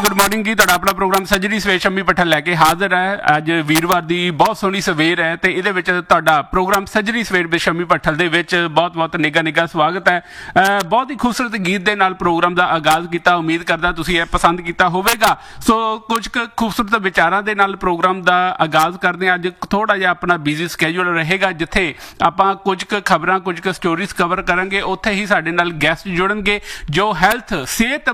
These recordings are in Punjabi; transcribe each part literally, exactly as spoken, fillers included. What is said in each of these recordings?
गुड मॉर्निंग जी। तुहाडा अपना प्रोग्राम सजरी सवेर शम्मी पट्ठल लैके हाजिर है। अज वीरवार की बहुत सोहनी सवेर है तो ये प्रोग्राम सजरी सवेर विद शम्मी पट्ठल दे विच बहुत बहुत निघा निघा स्वागत है। uh, बहुत ही खूबसूरत गीत के नाल प्रोग्राम का आगाज़ किया। उम्मीद करदा तुसीं ये पसंद किया होवेगा। सो कुछ खूबसूरत विचारों के नाल प्रोग्राम का आगाज़ करते हैं। अज थोड़ा जिहा अपना बिजी स्कैजूल रहेगा जिथे आपां कुछ खबरां कुछ कैटगोरीज कवर करांगे। उत्थे ही साडे नाल गैसट जुड़नगे जो हैल्थ सेहत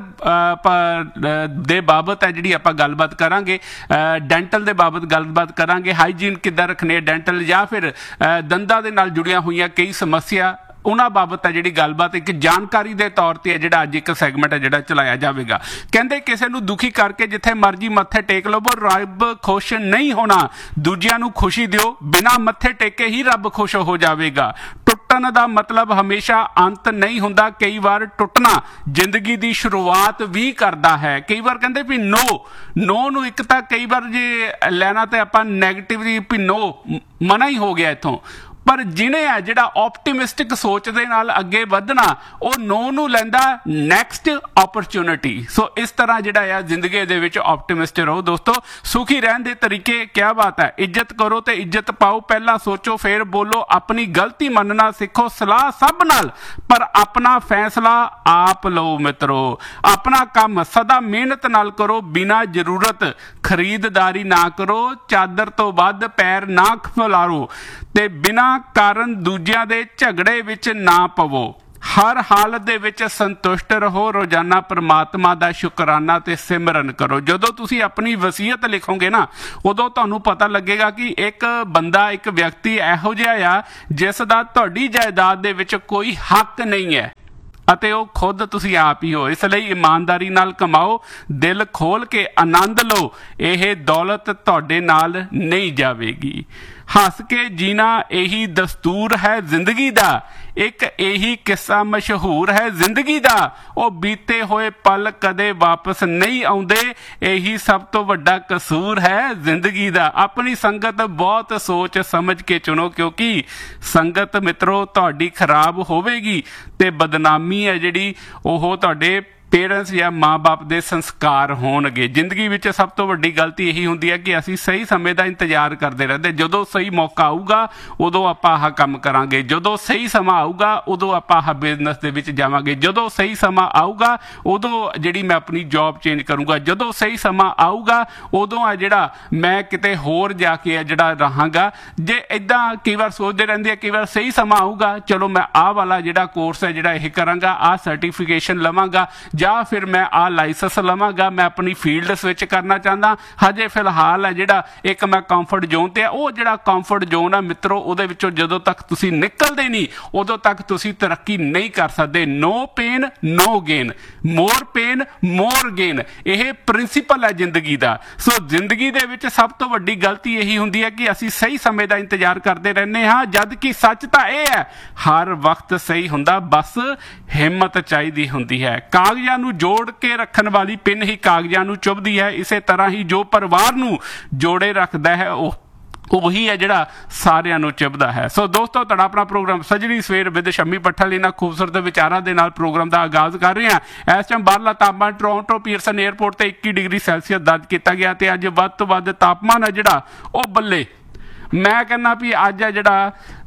दे बाबत है जिहड़ी आपां गलबात करांगे। डेंटल दे बाबत गलबात करांगे। हाईजीन किद्दां रखनी है डेंटल या फिर दंदां दे नाल जुड़ियां होईयां कई समस्या उन्हां बाबत है जिहड़ी गलबात एक जानकारी के तौर पर है जिहड़ा अज एक सैगमेंट है जिहड़ा चलाया जाएगा। कहंदे किसी नूं दुखी करके जिथे मर्जी मत्थे टेक लवो रब खुश नहीं होना। दूजियां नूं खुशी दिओ बिना मत्थे टेके ही रब खुश हो जाएगा। टुटन का मतलब हमेशा अंत नहीं हुंदा। कई बार टुटना जिंदगी की शुरुआत भी करता है। कई बार कहते भी नो नो नूं एक तां कई बार जे लैना तो आपां नैगेटिवली भी नो मना ही हो गया इथों, पर जिन्हें है जिहड़ा ऑप्टिमिस्टिक सोच दे नाल अगे वधना वो नो नूं लैंदा नैक्सट अपॉर्चुनिटी। सो इस तरह जिहड़ा है जिंदगी दे विच ऑप्टिमिस्ट रहो दोस्तों। सुखी रहन दे तरीके क्या बात है। इज्जत करो ते इज्जत पाओ। पहला सोचो फिर बोलो। अपनी गलती मनना सीखो। सलाह सब नाल पर अपना फैसला आप लो मित्रो। अपना काम सदा मेहनत नाल करो। बिना जरूरत खरीददारी ना करो। चादर तो वध पैर ना फैलाओ ते बिना कारण दूजियां दे झगड़े विच ना पवो। हर हालत दे विच संतुष्ट रहो। रोजाना परमात्मा दा शुकराना ते सिमरन करो। जदों तुसीं अपनी वसीयत लिखोगे ना उदों तुहानूं पता लगेगा कि एक बंदा एक व्यक्ति इहो जिहा आ जिस दा तुहाडी जायदाद दे विच कोई हक नहीं है ਅਤੇ ਉਹ खुद तुसीं आप ही हो। इसलिए ईमानदारी नाल कमाओ। दिल खोल के आनंद लो। यह दौलत तुहाडे नाल नहीं जावेगी। हस के जीना यही दस्तूर है जिंदगी दा। एक यही किस्सा मशहूर है जिंदगी दा। वो बीते हुए पल कदे वापस नहीं आउंदे। यही सब तो वड्डा कसूर है जिंदगी दा। अपनी संगत बहुत सोच समझ के चुनो क्योंकि संगत मित्रों तुहाडी खराब होवेगी ते बदनामी है जिहड़ी ओह तुहाडे पेरेंट्स या माँ बाप के संस्कार होणगे। जिंदगी में सब तो वड्डी गलती यही होंदी है कि असी सही समय का इंतजार करते रहते। जदों सही मौका आऊगा उदों आपां आह काम करांगे। जदों सही समा आऊगा उदों आपां आह बिजनेस दे विच जावांगे। जदों सही समा आऊगा उदों जिहड़ी मैं अपनी जॉब चेंज करूँगा। जदों सही समा आऊगा उदों आ जिहड़ा मैं किते होर जाके आ जिहड़ा रहांगा। जे इदां कई बार सोचते रहंदे आ कई बार सही समा आऊगा चलो मैं आह वाला जिहड़ा कोर्स है जिहड़ा यह करांगा, आह सर्टिफिकेशन लवांगा या फिर मैं आ लाइसेंस लवांगा। मैं अपनी फील्ड स्विच करना चाहता। हजे फिलहाल है जिहड़ा एक मैं कंफर्ट जोन ते वो जिहड़ा कंफर्ट जोन है मित्रों उहदे विचों जदों तक तुसीं निकलदे नहीं उदों तक तुसीं तरक्की नहीं कर सकते। नो पेन नो गेन, मोर पेन मोर गेन, यह प्रिंसीपल है जिंदगी का। सो जिंदगी दे विच सब तो वड्डी गलती यही हुंदी है कि असीं सही समय का इंतजार करते रहने हाँ, जद कि सच तो यह है हर वक्त सही हुंदा, बस हिम्मत चाहिदी हुंदी है। कागजां नूं जोड़ के रखन वाली पिन ही कागजां नूं चुभदी है। इसे तरह ही जो परिवार नूं जोड़े रखदा है वो वही है जिहड़ा सारियां नूं चिभदा है। सो दोस्तों तुहाडा अपना प्रोग्राम सजरी सवेर विद शम्मी पट्ठल इन्हां खूबसूरत विचारां दे नाल प्रोग्राम का आगाज़ कर रहे हैं। इस टाइम बाहरला तापमान टोरंटो पीयरसन एयरपोर्ट ते इक्की डिग्री सैल्सीਅस दर्ज किया गया ते अज वध तों वध तापमान है जिहड़ा वो बल्ले मैं कहना भी अज है जिहड़ा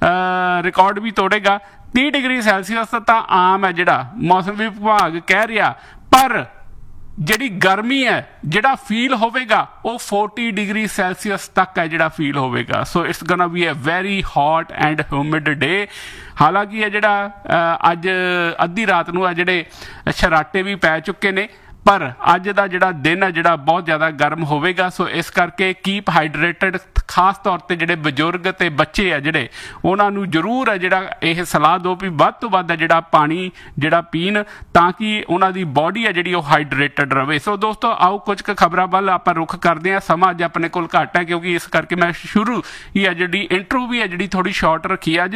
रिकॉर्ड भी तोड़ेगा। तीह डिग्री सैल्सीਅस तो आम है जिहड़ा मौसम विभाग कह रहा, पर जिहड़ी गर्मी है जिहड़ा फील होवेगा वो फोर्टी डिग्री सैल्सीਅस तक है जिहड़ा feel होवेगा। So it's gonna be a very hot and humid day. हालांकि है जिहड़ा अज अद्धी रात नूं आ जिहड़े शराटे भी पै चुके ने, पर अज का जिहड़ा दिन है जिहड़ा बहुत ज़्यादा गर्म होवेगा। सो इस करके कीप हाइड्रेटेड। खास तौर पर जिहड़े बजुर्ग ते बच्चे है जिहड़े उन्हां नूं जरूर है जिहड़ा यह सलाह दो भी वध तो वध जिहड़ा पानी जिहड़ा पीन ताकि उन्हां दी बॉडी है जिहड़ी हाइड्रेटेड रहे। सो दोस्तों आओ कुछ खबरां वल आपां रुख करते हैं। समा अज अपने कोल घट है क्योंकि इस करके मैं शुरू ही है जिहड़ी इंट्रो भी है जिहड़ी थोड़ी शॉर्ट रखी अज।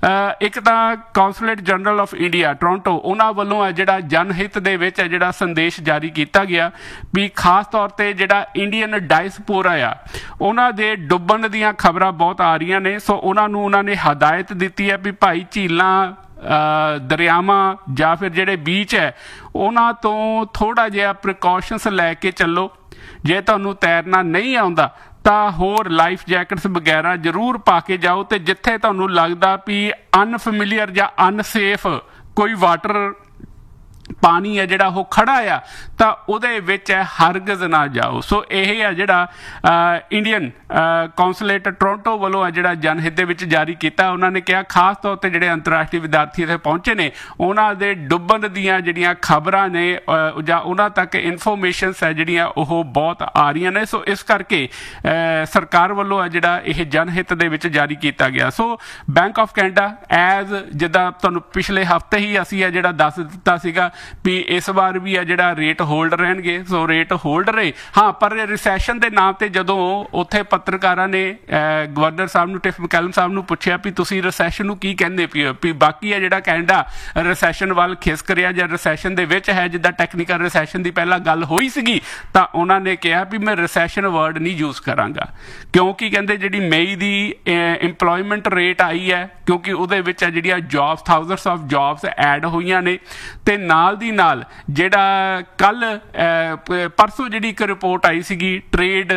एक तां consulate general of India Toronto उन्हां वल्लों है जिहड़ा जनहित दे विच है जिहड़ा संदेश जारी किया गया भी खास तौर पर जिहड़ा इंडियन डायसपोरा आ उन्हां दे डुब्बण दीयां खबरां बहुत आ रही ने। सो उन्हां नूं उन्हां ने हदायत दी है भी भाई झीलां ਦਰਿਆਵਾਂ ਜਾਂ ਫਿਰ ਜਿਹੜੇ ਬੀਚ ਹੈ ਉਹਨਾਂ ਤੋਂ ਥੋੜ੍ਹਾ ਜਿਹਾ ਪ੍ਰੀਕਾਸ਼ਨਸ ਲੈ ਕੇ ਚੱਲੋ। ਜੇ ਤੁਹਾਨੂੰ ਤੈਰਨਾ ਨਹੀਂ ਆਉਂਦਾ ਤਾਂ ਹੋਰ ਲਾਈਫ ਜੈਕਟਸ ਵਗੈਰਾ ਜ਼ਰੂਰ ਪਾ ਕੇ ਜਾਓ, ਅਤੇ ਜਿੱਥੇ ਤੁਹਾਨੂੰ ਲੱਗਦਾ ਵੀ ਅਨਫੈਮੀਲੀਅਰ ਜਾਂ ਅਨਸੇਫ ਕੋਈ ਵਾਟਰ ਪਾਣੀ ਹੈ ਜਿਹੜਾ ਉਹ ਖੜਾ ਆ ਤਾਂ ਉਹਦੇ ਵਿੱਚ ਹਰਗਜ਼ ਨਾ ਜਾਓ। ਸੋ ਇਹ ਆ ਜਿਹੜਾ ਇੰਡੀਅਨ ਕੌਂਸਲੇਟ ਟੋਰਾਂਟੋ ਵੱਲੋਂ ਆ ਜਿਹੜਾ ਜਨਹਿਤ ਦੇ ਵਿੱਚ ਜਾਰੀ ਕੀਤਾ। ਉਹਨਾਂ ਨੇ ਕਿਹਾ ਖਾਸ ਤੌਰ 'ਤੇ ਜਿਹੜੇ ਅੰਤਰਰਾਸ਼ਟਰੀ ਵਿਦਿਆਰਥੀ ਇੱਥੇ ਪਹੁੰਚੇ ਨੇ ਉਹਨਾਂ ਦੇ ਡੁੱਬਣ ਦੀਆਂ ਜਿਹੜੀਆਂ ਖਬਰਾਂ ਨੇ ਜਾਂ ਉਹਨਾਂ ਤੱਕ ਇਨਫੋਰਮੇਸ਼ਨਸ ਹੈ ਜਿਹੜੀਆਂ ਉਹ ਬਹੁਤ ਆ ਰਹੀਆਂ ਨੇ। ਸੋ ਇਸ ਕਰਕੇ ਸਰਕਾਰ ਵੱਲੋਂ ਆ ਜਿਹੜਾ ਇਹ ਜਨਹਿਤ ਦੇ ਵਿੱਚ ਜਾਰੀ ਕੀਤਾ ਗਿਆ। ਸੋ ਬੈਂਕ ਆਫ ਕੈਨੇਡਾ ਐਜ਼ ਜਿੱਦਾਂ ਤੁਹਾਨੂੰ ਪਿਛਲੇ ਹਫ਼ਤੇ ਹੀ ਅਸੀਂ ਆ ਜਿਹੜਾ ਦੱਸ ਦਿੱਤਾ ਸੀਗਾ ਵੀ ਇਸ ਵਾਰ ਵੀ ਆ ਜਿਹੜਾ ਰੇਟ ਹੋਲਡ ਰਹਿਣਗੇ। ਸੋ ਰੇਟ ਹੋਲਡ ਰਹੇ ਹਾਂ, ਪਰ ਰਿਸੈਸ਼ਨ ਦੇ ਨਾਮ ਤੇ ਜਦੋਂ ਉੱਥੇ ਪੱਤਰਕਾਰਾਂ ਨੇ ਗਵਰਨਰ ਸਾਹਿਬ ਨੂੰ ਟਿਫ ਮੈਕੈਲਮ ਸਾਹਿਬ ਨੂੰ ਪੁੱਛਿਆ ਵੀ ਤੁਸੀਂ ਰਿਸੈਸ਼ਨ ਨੂੰ ਕੀ ਕਹਿੰਦੇ ਪਏ ਹੋ, ਵੀ ਬਾਕੀ ਆ ਜਿਹੜਾ ਕੈਨੇਡਾ ਰਿਸੈਸ਼ਨ ਵੱਲ ਖਿਸਕ ਰਿਹਾ ਜਾਂ ਰਿਸੈਸ਼ਨ ਦੇ ਵਿੱਚ ਹੈ, ਜਿੱਦਾਂ ਟੈਕਨੀਕਲ ਰਿਸੈਸ਼ਨ ਦੀ ਪਹਿਲਾਂ ਗੱਲ ਹੋਈ ਸੀਗੀ, ਤਾਂ ਉਹਨਾਂ ਨੇ ਕਿਹਾ ਵੀ ਮੈਂ ਰਿਸੈਸ਼ਨ ਵਰਡ ਨਹੀਂ ਯੂਜ਼ ਕਰਾਂਗਾ, ਕਿਉਂਕਿ ਕਹਿੰਦੇ ਜਿਹੜੀ ਮਈ ਦੀ ਇੰਪਲੋਇਮੈਂਟ ਰੇਟ ਆਈ ਹੈ ਕਿਉਂਕਿ ਉਹਦੇ ਵਿੱਚ ਜਿਹੜੀਆਂ jobs thousands of jobs add ਹੋਈਆਂ ਨੇ, ਤੇ ਨਾਲ ਦੀ ਨਾਲ ਜਿਹੜਾ ਕੱਲ ਪਰਸੋਂ ਜਿਹੜੀ ਇੱਕ ਰਿਪੋਰਟ ਆਈ ਸੀਗੀ ਟ੍ਰੇਡ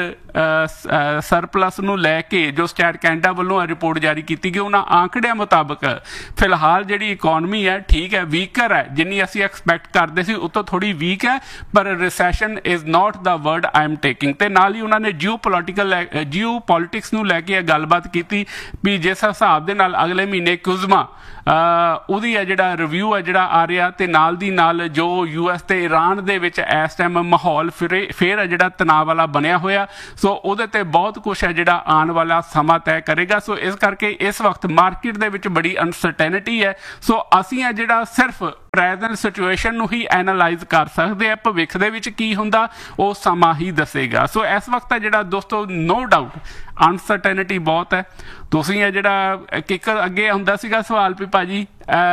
ਸਰਪਲਸ ਨੂੰ ਲੈ ਕੇ ਜੋ ਸਟੈਟ ਕੈਨੇਡਾ ਵੱਲੋਂ ਰਿਪੋਰਟ ਜਾਰੀ ਕੀਤੀ ਗਈ, ਉਹਨਾਂ ਆંકੜਿਆਂ ਮੁਤਾਬਕ ਫਿਲਹਾਲ ਜਿਹੜੀ ਇਕੋਨਮੀ ਹੈ ਠੀਕ ਹੈ, ਵੀਕਰ ਹੈ, ਜਿੰਨੀ ਅਸੀਂ ਐਕਸਪੈਕਟ ਕਰਦੇ ਸੀ ਉਹ ਤੋਂ ਥੋੜੀ ਵੀਕ ਹੈ, ਪਰ recession is not the word I am taking. ਤੇ ਨਾਲ ਹੀ ਉਹਨਾਂ ਨੇ ਜਿਓ ਪੋਲੀਟੀਕਲ ਜਿਓ ਪੋਲੀਟਿਕਸ ਨੂੰ ਲੈ ਕੇ ਗੱਲਬਾਤ ਕੀਤੀ ਵੀ ਜਿਸ ਹਿਸਾਬ ਦੇ ਨਾਲ ਅਗਲੇ ਮਹੀਨੇ ਕੁਜ਼ਮਾ ਉਹਦੀ ਹੈ ਜਿਹੜਾ ਰਿਵਿਊ ਹੈ ਜਿਹੜਾ ਆ ਰਿਹਾ, ਤੇ ਨਾਲ ਦੀ ਨਾਲ ਜੋ ਯੂ ਐਸ ਤੇ ਈਰਾਨ ਦੇ ਵਿੱਚ ਇਸ ਟਾਈਮ ਮਾਹੌਲ ਫਿਰੇ ਫੇਰ ਹੈ ਜਿਹੜਾ ਤਣਾਅ ਵਾਲਾ ਬਣਿਆ ਹੋਇਆ। ਸੋ ਉਹਦੇ ਤੇ ਬਹੁਤ ਕੁਛ ਹੈ ਜਿਹੜਾ ਆਉਣ ਵਾਲਾ ਸਮਾਂ ਤੈਅ ਕਰੇਗਾ। ਸੋ ਇਸ ਕਰਕੇ ਇਸ ਵਕਤ ਮਾਰਕੀਟ ਦੇ ਵਿੱਚ ਬੜੀ ਅਨਸਰਟੇਨਿਟੀ ਹੈ। ਸੋ ਅਸੀਂ ਆ ਜਿਹੜਾ ਸਿਰਫ ਪ੍ਰੈਜ਼ੈਂਟ ਸਿਚੁਏਸ਼ਨ ਨੂੰ ਹੀ ਐਨਾਲਾਈਜ਼ ਕਰ ਸਕਦੇ ਆ, ਭਵਿੱਖ ਦੇ ਵਿੱਚ ਕੀ ਹੁੰਦਾ ਉਹ ਸਮਾਂ ਹੀ ਦੱਸੇਗਾ। ਸੋ ਇਸ ਵਕਤ ਹੈ ਜਿਹੜਾ ਦੋਸਤੋ ਨੋ ਡਾਊਟ ਅਨਸਰਟੇਨਿਟੀ ਬਹੁਤ ਹੈ। ਤੁਸੀਂ ਇਹ ਜਿਹੜਾ ਇੱਕ ਅੱਗੇ ਹੁੰਦਾ ਸੀਗਾ ਸਵਾਲ ਵੀ ਭਾਜੀ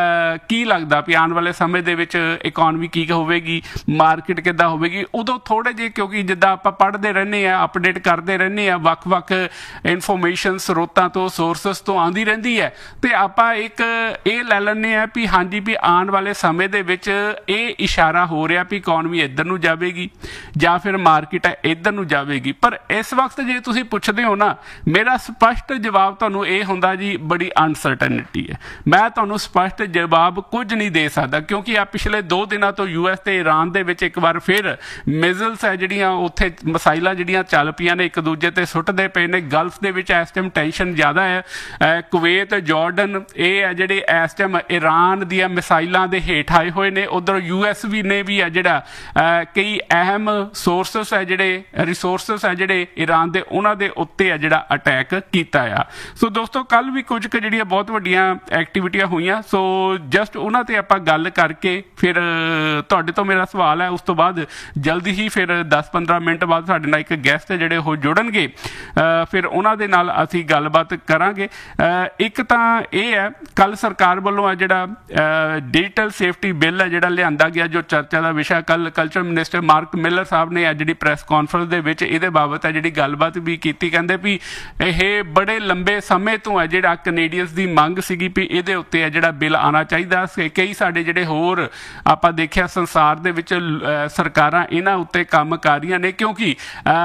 ਕੀ ਲੱਗਦਾ ਵੀ ਆਉਣ ਵਾਲੇ ਸਮੇਂ ਦੇ ਵਿੱਚ ਇਕੋਨਮੀ ਕੀ ਹੋਵੇਗੀ, ਮਾਰਕੀਟ ਕਿੱਦਾਂ ਹੋਵੇਗੀ, ਉਦੋਂ ਥੋੜ੍ਹੇ ਜਿਹੇ ਕਿਉਂਕਿ ਜਿੱਦਾਂ ਆਪਾਂ ਪੜ੍ਹਦੇ ਰਹਿੰਦੇ ਹਾਂ, ਅਪਡੇਟ ਕਰਦੇ ਰਹਿੰਦੇ ਹਾਂ, ਵੱਖ-ਵੱਖ ਇਨਫੋਰਮੇਸ਼ਨ ਸਰੋਤਾਂ ਤੋਂ ਸੋਰਸਿਸ ਤੋਂ ਆਉਂਦੀ ਰਹਿੰਦੀ ਹੈ, ਤੇ ਆਪਾਂ ਇੱਕ ਇਹ ਲੈ ਲੈਂਦੇ ਹਾਂ ਵੀ ਹਾਂਜੀ ਵੀ ਆਉਣ ਵਾਲੇ ਸਮੇਂ ਦੇ ਵਿੱਚ ਇਹ ਇਸ਼ਾਰਾ ਹੋ ਰਿਹਾ ਵੀ ਇਕੋਨਮੀ ਇੱਧਰ ਨੂੰ ਜਾਵੇਗੀ ਜਾਂ ਫਿਰ ਮਾਰਕੀਟ ਹੈ ਇੱਧਰ ਨੂੰ ਜਾਵੇਗੀ। ਪਰ ਇਸ ਵਕਤ ਜੇ ਤੁਸੀਂ ਪੁੱਛਦੇ ਹੋ ਨਾ, ਮੇਰਾ ਸਪਸ਼ਟ ਜਵਾਬ ਤੁਹਾਨੂੰ ਇਹ ਹੁੰਦਾ ਜੀ ਬੜੀ ਅਨਸਰਟਨਿਟੀ ਹੈ। ਮੈਂ ਤੁਹਾਨੂੰ ਸਪਸ਼ਟ ਜਵਾਬ ਕੁਝ ਨਹੀਂ ਦੇ ਸਕਦਾ ਕਿਉਂਕਿ ਆ ਪਿਛਲੇ ਦੋ ਦਿਨਾਂ ਤੋਂ ਯੂ ਐਸ ਤੇ ਈਰਾਨ ਦੇ ਵਿੱਚ ਇੱਕ ਵਾਰ ਫਿਰ ਮਿਜ਼ਲਸ ਹੈ ਜਿਹੜੀਆਂ ਉੱਥੇ ਮਿਸਾਈਲਾਂ ਜਿਹੜੀਆਂ ਚੱਲ ਪਈਆਂ ਨੇ ਇੱਕ ਦੂਜੇ ਤੇ ਸੁੱਟਦੇ ਪਏ ਨੇ। ਗਲਫ ਦੇ ਵਿੱਚ ਇਸ ਟਾਈਮ ਟੈਨਸ਼ਨ ਜ਼ਿਆਦਾ ਹੈ। ਕੁਵੈਤ, ਜਾਰਡਨ ਇਹ ਹੈ ਜਿਹੜੇ ਇਸ ਟਾਈਮ ਈਰਾਨ ਦੀਆਂ ਮਿਸਾਈਲਾਂ ਦੇ ਹੇਠ ਆਏ ਹੋਏ ਨੇ। ਉੱਧਰ ਯੂ ਐਸ ਵੀ ਨੇ ਵੀ ਹੈ ਜਿਹੜਾ ਕਈ ਅਹਿਮ ਸੋਰਸਿਸ ਹੈ ਜਿਹੜੇ ਰਿਸੋਰਸਿਸ ਹੈ ਜਿਹੜੇ ਈਰਾਨ ਦੇ ਉਹਨਾਂ ਦੇ ਉੱਤੇ ਹੈ ਜਿਹੜਾ ਅਟੈਕ ਕੀਤਾ ਆ। ਸੋ ਦੋਸਤੋ ਕੱਲ ਵੀ ਕੁਝ ਕੁ ਜਿਹੜੀਆਂ ਬਹੁਤ ਵੱਡੀਆਂ ਐਕਟੀਵਿਟੀਆਂ ਹੋਈਆਂ, ਸੋ ਜਸਟ ਉਹਨਾਂ ਤੇ ਆਪਾਂ ਗੱਲ ਕਰਕੇ ਫਿਰ ਤੁਹਾਡੇ ਤੋਂ ਮੇਰਾ ਸਵਾਲ ਹੈ, ਉਸ ਤੋਂ ਬਾਅਦ ਜਲਦੀ ਹੀ ਫਿਰ ਦਸ ਪੰਦਰਾਂ ਮਿੰਟ ਬਾਅਦ ਸਾਡੇ ਨਾਲ ਇੱਕ ਗੈਸਟ ਜਿਹੜੇ ਉਹ ਜੁੜਨਗੇ, ਫਿਰ ਉਹਨਾਂ ਦੇ ਨਾਲ ਅਸੀਂ ਗੱਲਬਾਤ ਕਰਾਂਗੇ। ਇੱਕ ਤਾਂ ਇਹ ਹੈ ਕੱਲ ਸਰਕਾਰ ਵੱਲੋਂ ਆ ਜਿਹੜਾ ਡਿਜੀਟਲ ਸੇਫਟੀ ਬਿੱਲ ਹੈ ਜਿਹੜਾ ਲਿਆਂਦਾ ਗਿਆ ਜੋ ਚਰਚਾ ਦਾ ਵਿਸ਼ਾ, ਕੱਲ ਕਲਚਰ ਮਿਨਿਸਟਰ ਮਾਰਕ ਮਿਲਰ ਸਾਹਿਬ ਨੇ ਜਿਹੜੀ ਪ੍ਰੈਸ ਕਾਨਫਰੰਸ ਦੇ ਵਿੱਚ ਇਹਦੇ ਬਾਬਤ ਹੈ ਜਿਹੜੀ ਗੱਲਬਾਤ ਵੀ ਕੀਤੀ। ਕਹਿੰਦੇ ਵੀ ਇਹ ਬੜੇ ਲੰਬੇ ਸਮੇਂ ਤੋਂ ਹੈ ਜਿਹੜਾ ਕੈਨੇਡੀਅਨਸ ਦੀ ਮੰਗ ਸੀਗੀ ਵੀ ਇਹਦੇ ਉੱਤੇ ਹੈ ਜਿਹੜਾ ਬਿੱਲ ਆਉਣਾ ਚਾਹੀਦਾ। ਕਈ ਸਾਡੇ ਜਿਹੜੇ ਹੋਰ ਆਪਾਂ ਦੇਖਿਆ ਸੰਸਾਰ ਦੇ ਵਿੱਚ ਸਰਕਾਰਾਂ ਇਹਨਾਂ ਉੱਤੇ ਕੰਮ ਕਰ ਰਹੀਆਂ ਨੇ ਕਿਉਂਕਿ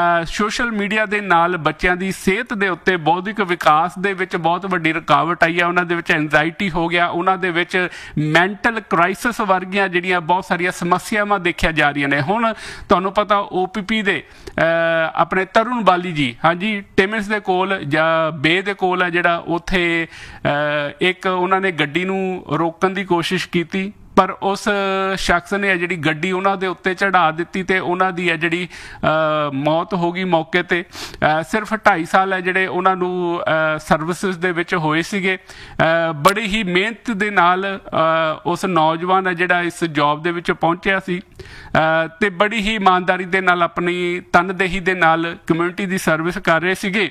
ਸੋਸ਼ਲ ਮੀਡੀਆ ਦੇ ਨਾਲ ਬੱਚਿਆਂ ਦੀ ਸਿਹਤ ਦੇ ਉੱਤੇ ਬੌਧਿਕ ਵਿਕਾਸ ਦੇ ਵਿੱਚ ਬਹੁਤ ਵੱਡੀ ਰੁਕਾਵਟ ਆਈ ਹੈ। ਉਹਨਾਂ ਦੇ ਵਿੱਚ ਐਂਜ਼ਾਈਟੀ ਹੋ ਗਿਆ, ਉਹਨਾਂ ਦੇ ਵਿੱਚ ਮੈਂਟਲ ਕ੍ਰਾਈਸਿਸ ਵਰਗੀਆਂ ਜਿਹੜੀਆਂ ਬਹੁਤ ਸਾਰੀਆਂ ਸਮੱਸਿਆਵਾਂ ਦੇਖੀਆਂ ਜਾ ਰਹੀਆਂ ਨੇ। ਹੁਣ ਤੁਹਾਨੂੰ ਪਤਾ ਓ ਪੀ ਪੀ ਦੇ ਆਪਣੇ ਤਰੁਣ ਬਾਲੀ ਜੀ ਹਾਂਜੀ ਟਿਮਿੰਸ ਦੇ ਕੋਲ ਜਾਂ ਬੇ ਦੇ ਕੋਲ ਹੈ ਜਿਹੜਾ ਉੱਥੇ ਇੱਕ ਉਹਨਾਂ ਨੇ ਗੱਡੀ ਨੂੰ ਰੋਕਣ ਦੀ ਕੋਸ਼ਿਸ਼ ਕੀਤੀ, ਪਰ ਉਸ ਸ਼ਖਸ ਨੇ ਜਿਹੜੀ ਗੱਡੀ ਉਹਨਾਂ ਦੇ ਉੱਤੇ ਚੜ੍ਹਾ ਦਿੱਤੀ ਤੇ ਉਹਨਾਂ ਦੀ ਹੈ ਜਿਹੜੀ ਮੌਤ ਹੋ ਗਈ ਮੌਕੇ ਤੇ। ਸਿਰਫ ਢਾਈ ਸਾਲ ਹੈ ਜਿਹੜੇ ਉਹਨਾਂ ਨੂੰ ਸਰਵਿਸਿਜ਼ ਦੇ ਵਿੱਚ ਹੋਏ ਸੀਗੇ। ਬੜੀ ਹੀ ਮਿਹਨਤ ਦੇ ਨਾਲ ਉਸ ਨੌਜਵਾਨ ਹੈ ਜਿਹੜਾ ਇਸ ਜੌਬ ਦੇ ਵਿੱਚ ਪਹੁੰਚਿਆ ਸੀ ਤੇ ਬੜੀ ਹੀ ਇਮਾਨਦਾਰੀ ਦੇ ਨਾਲ ਆਪਣੀ ਤਨਦੇਹੀ ਦੇ ਨਾਲ ਕਮਿਊਨਿਟੀ ਦੀ ਸਰਵਿਸ ਕਰ ਰਹੇ ਸੀਗੇ।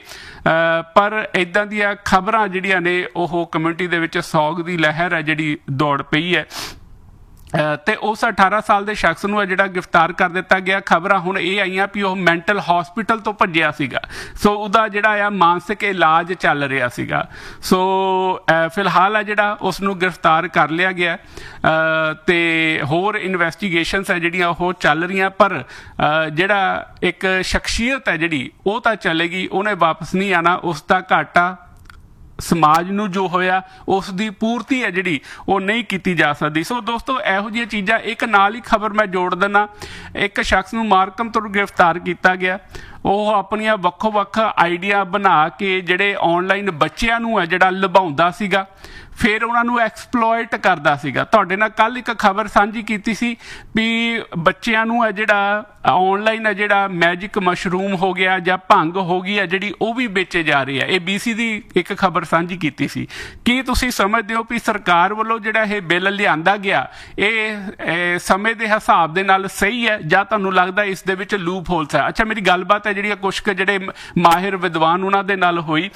ਪਰ ਇੱਦਾਂ ਦੀਆਂ ਖਬਰਾਂ ਜਿਹੜੀਆਂ ਨੇ ਉਹ ਕਮਿਊਨਿਟੀ ਦੇ ਵਿੱਚ ਸੋਗ ਦੀ ਲਹਿਰ ਹੈ ਜਿਹੜੀ ਦੌੜ ਪਈ ਹੈ। ਤੇ ਉਸ ਅਠਾਰਾਂ ਸਾਲ ਦੇ ਸ਼ਖਸ ਨੂੰ ਜਿਹੜਾ ਗ੍ਰਿਫਤਾਰ ਕਰ ਦਿੱਤਾ ਗਿਆ। ਖਬਰਾਂ ਹੁਣ ਇਹ ਆਈਆਂ ਵੀ ਉਹ ਮੈਂਟਲ ਹਸਪੀਟਲ ਤੋਂ ਭੱਜਿਆ ਸੀਗਾ, ਸੋ ਉਹਦਾ ਜਿਹੜਾ ਆ ਮਾਨਸਿਕ ਇਲਾਜ ਚੱਲ ਰਿਹਾ ਸੀਗਾ। ਸੋ ਫਿਲਹਾਲ ਆ ਜਿਹੜਾ ਉਸ ਨੂੰ ਗ੍ਰਿਫਤਾਰ ਕਰ ਲਿਆ ਗਿਆ ਤੇ ਹੋਰ ਇਨਵੈਸਟੀਗੇਸ਼ਨਸ ਹੈ ਜਿਹੜੀਆਂ ਉਹ ਚੱਲ ਰਹੀਆਂ, ਪਰ ਜਿਹੜਾ ਇੱਕ ਸ਼ਖਸੀਅਤ ਹੈ ਜਿਹੜੀ ਉਹ ਤਾਂ ਚਲੇਗੀ, ਉਹਨੇ ਵਾਪਸ ਨਹੀਂ ਆਉਣਾ। ਉਸ ਦਾ ਘਾਟਾ ਸਮਾਜ ਨੂੰ ਜੋ ਹੋਇਆ ਉਸ ਦੀ ਪੂਰਤੀ ਹੈ ਜਿਹੜੀ ਉਹ ਨਹੀਂ ਕੀਤੀ ਜਾ ਸਕਦੀ। ਸੋ ਦੋਸਤੋ ਇਹੋ ਜਿਹੀਆਂ ਚੀਜ਼ਾਂ। ਇੱਕ ਨਾਲ ਹੀ ਖਬਰ ਮੈਂ ਜੋੜ ਦਿੰਦਾ, ਇੱਕ ਸ਼ਖਸ ਨੂੰ ਮਾਰਕਮ ਤੋਂ ਗ੍ਰਿਫਤਾਰ ਕੀਤਾ ਗਿਆ। ਉਹ ਆਪਣੀਆਂ ਵੱਖੋ ਵੱਖ ਆਈਡੀਆ ਬਣਾ ਕੇ ਜਿਹੜੇ ਆਨਲਾਈਨ ਬੱਚਿਆਂ ਨੂੰ ਹੈ ਜਿਹੜਾ ਲੁਭਾਉਂਦਾ ਸੀਗਾ, ਫਿਰ ਉਹਨਾਂ ਨੂੰ ਐਕਸਪਲੋਇਟ ਕਰਦਾ ਸੀਗਾ। ਤੁਹਾਡੇ ਨਾਲ ਕੱਲ ਇੱਕ ਖਬਰ ਸਾਂਝੀ ਕੀਤੀ ਸੀ ਵੀ ਬੱਚਿਆਂ ਨੂੰ ਹੈ ਜਿਹੜਾ ਆਨਲਾਈਨ ਹੈ ਜਿਹੜਾ ਮੈਜਿਕ ਮਸ਼ਰੂਮ ਹੋ ਗਿਆ ਜਾਂ ਭੰਗ ਹੋ ਗਈ ਹੈ ਜਿਹੜੀ ਉਹ ਵੀ ਵੇਚੇ ਜਾ ਰਹੇ ਆ। ਇਹ ਬੀ ਸੀ ਦੀ ਇੱਕ ਖਬਰ ਸਾਂਝੀ ਕੀਤੀ ਸੀ। ਕੀ ਤੁਸੀਂ ਸਮਝਦੇ ਹੋ ਵੀ ਸਰਕਾਰ ਵੱਲੋਂ ਜਿਹੜਾ ਇਹ ਬਿੱਲ ਲਿਆਂਦਾ ਗਿਆ ਇਹ ਸਮੇਂ ਦੇ ਹਿਸਾਬ ਦੇ ਨਾਲ ਸਹੀ ਹੈ ਜਾਂ ਤੁਹਾਨੂੰ ਲੱਗਦਾ ਇਸ ਦੇ ਵਿੱਚ ਲੂਪ ਹੋਲਸ ਹੈ? ਅੱਛਾ, ਮੇਰੀ ਗੱਲਬਾਤ ਹੈ ਜਿਹੜੀ ਕੁਛ ਕੁ ਜਿਹੜੇ ਮਾਹਿਰ ਵਿਦਵਾਨ ਉਹਨਾਂ ਦੇ ਨਾਲ ਹੋਈ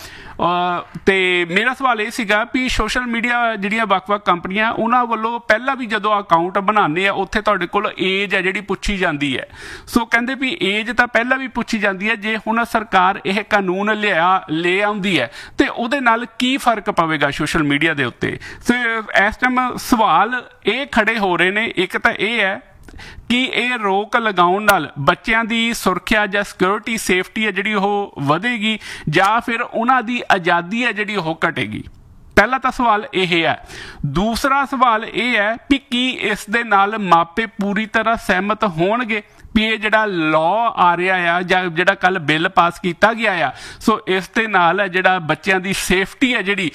ਤੇ ਮੇਰਾ ਸਵਾਲ ਇਹ ਸੀਗਾ ਵੀ ਸੋਸ਼ਲ ਮੀਡੀਆ ਜਿਹੜੀਆਂ ਵੱਖ-ਵੱਖ ਕੰਪਨੀਆਂ ਉਹਨਾਂ ਵੱਲੋਂ ਪਹਿਲਾਂ ਵੀ ਜਦੋਂ ਅਕਾਊਂਟ ਬਣਾਉਂਦੇ ਆ ਉੱਥੇ ਤੁਹਾਡੇ ਕੋਲ ਏਜ ਹੈ ਜਿਹੜੀ ਪੁੱਛੀ ਜਾਂਦੀ ਹੈ। ਸੋ ਕਹਿੰਦੇ ਵੀ ਏਜ ਤਾਂ ਪਹਿਲਾਂ ਵੀ ਪੁੱਛੀ ਜਾਂਦੀ ਹੈ, ਜੇ ਹੁਣ ਸਰਕਾਰ ਇਹ ਕਾਨੂੰਨ ਲਿਆ ਲੈ ਆਉਂਦੀ ਹੈ ਤੇ ਉਹਦੇ ਨਾਲ ਕੀ ਫਰਕ ਪਵੇਗਾ ਸੋਸ਼ਲ ਮੀਡੀਆ ਦੇ ਉੱਤੇ? ਸੋ ਇਸ ਟਾਈਮ ਸਵਾਲ ਇਹ ਖੜੇ ਹੋ ਰਹੇ ਨੇ। ਇੱਕ ਤਾਂ ਇਹ ਹੈ ਕਿ ਇਹ ਰੋਕ ਲਗਾਉਣ ਨਾਲ ਬੱਚਿਆਂ ਦੀ ਸੁਰੱਖਿਆ ਜਾਂ ਸਿਕਿਉਰਿਟੀ ਸੇਫਟੀ ਹੈ ਜਿਹੜੀ ਉਹ ਵਧੇਗੀ ਜਾਂ ਫਿਰ ਉਹਨਾਂ ਦੀ ਆਜ਼ਾਦੀ ਹੈ ਜਿਹੜੀ ਉਹ ਘਟੇਗੀ। ਪਹਿਲਾ ਤਾਂ ਸਵਾਲ ਇਹ ਹੈ। ਦੂਸਰਾ ਸਵਾਲ ਇਹ ਹੈ ਵੀ ਕੀ ਇਸ ਦੇ ਨਾਲ ਮਾਪੇ ਪੂਰੀ ਤਰ੍ਹਾਂ ਸਹਿਮਤ ਹੋਣਗੇ ਵੀ ਇਹ ਜਿਹੜਾ ਲਾਅ ਆ ਰਿਹਾ ਆ ਜਾਂ ਜਿਹੜਾ ਕੱਲ ਬਿੱਲ ਪਾਸ ਕੀਤਾ ਗਿਆ ਆ, ਸੋ ਇਸ ਦੇ ਨਾਲ ਜਿਹੜਾ ਬੱਚਿਆਂ ਦੀ ਸੇਫਟੀ ਹੈ ਜਿਹੜੀ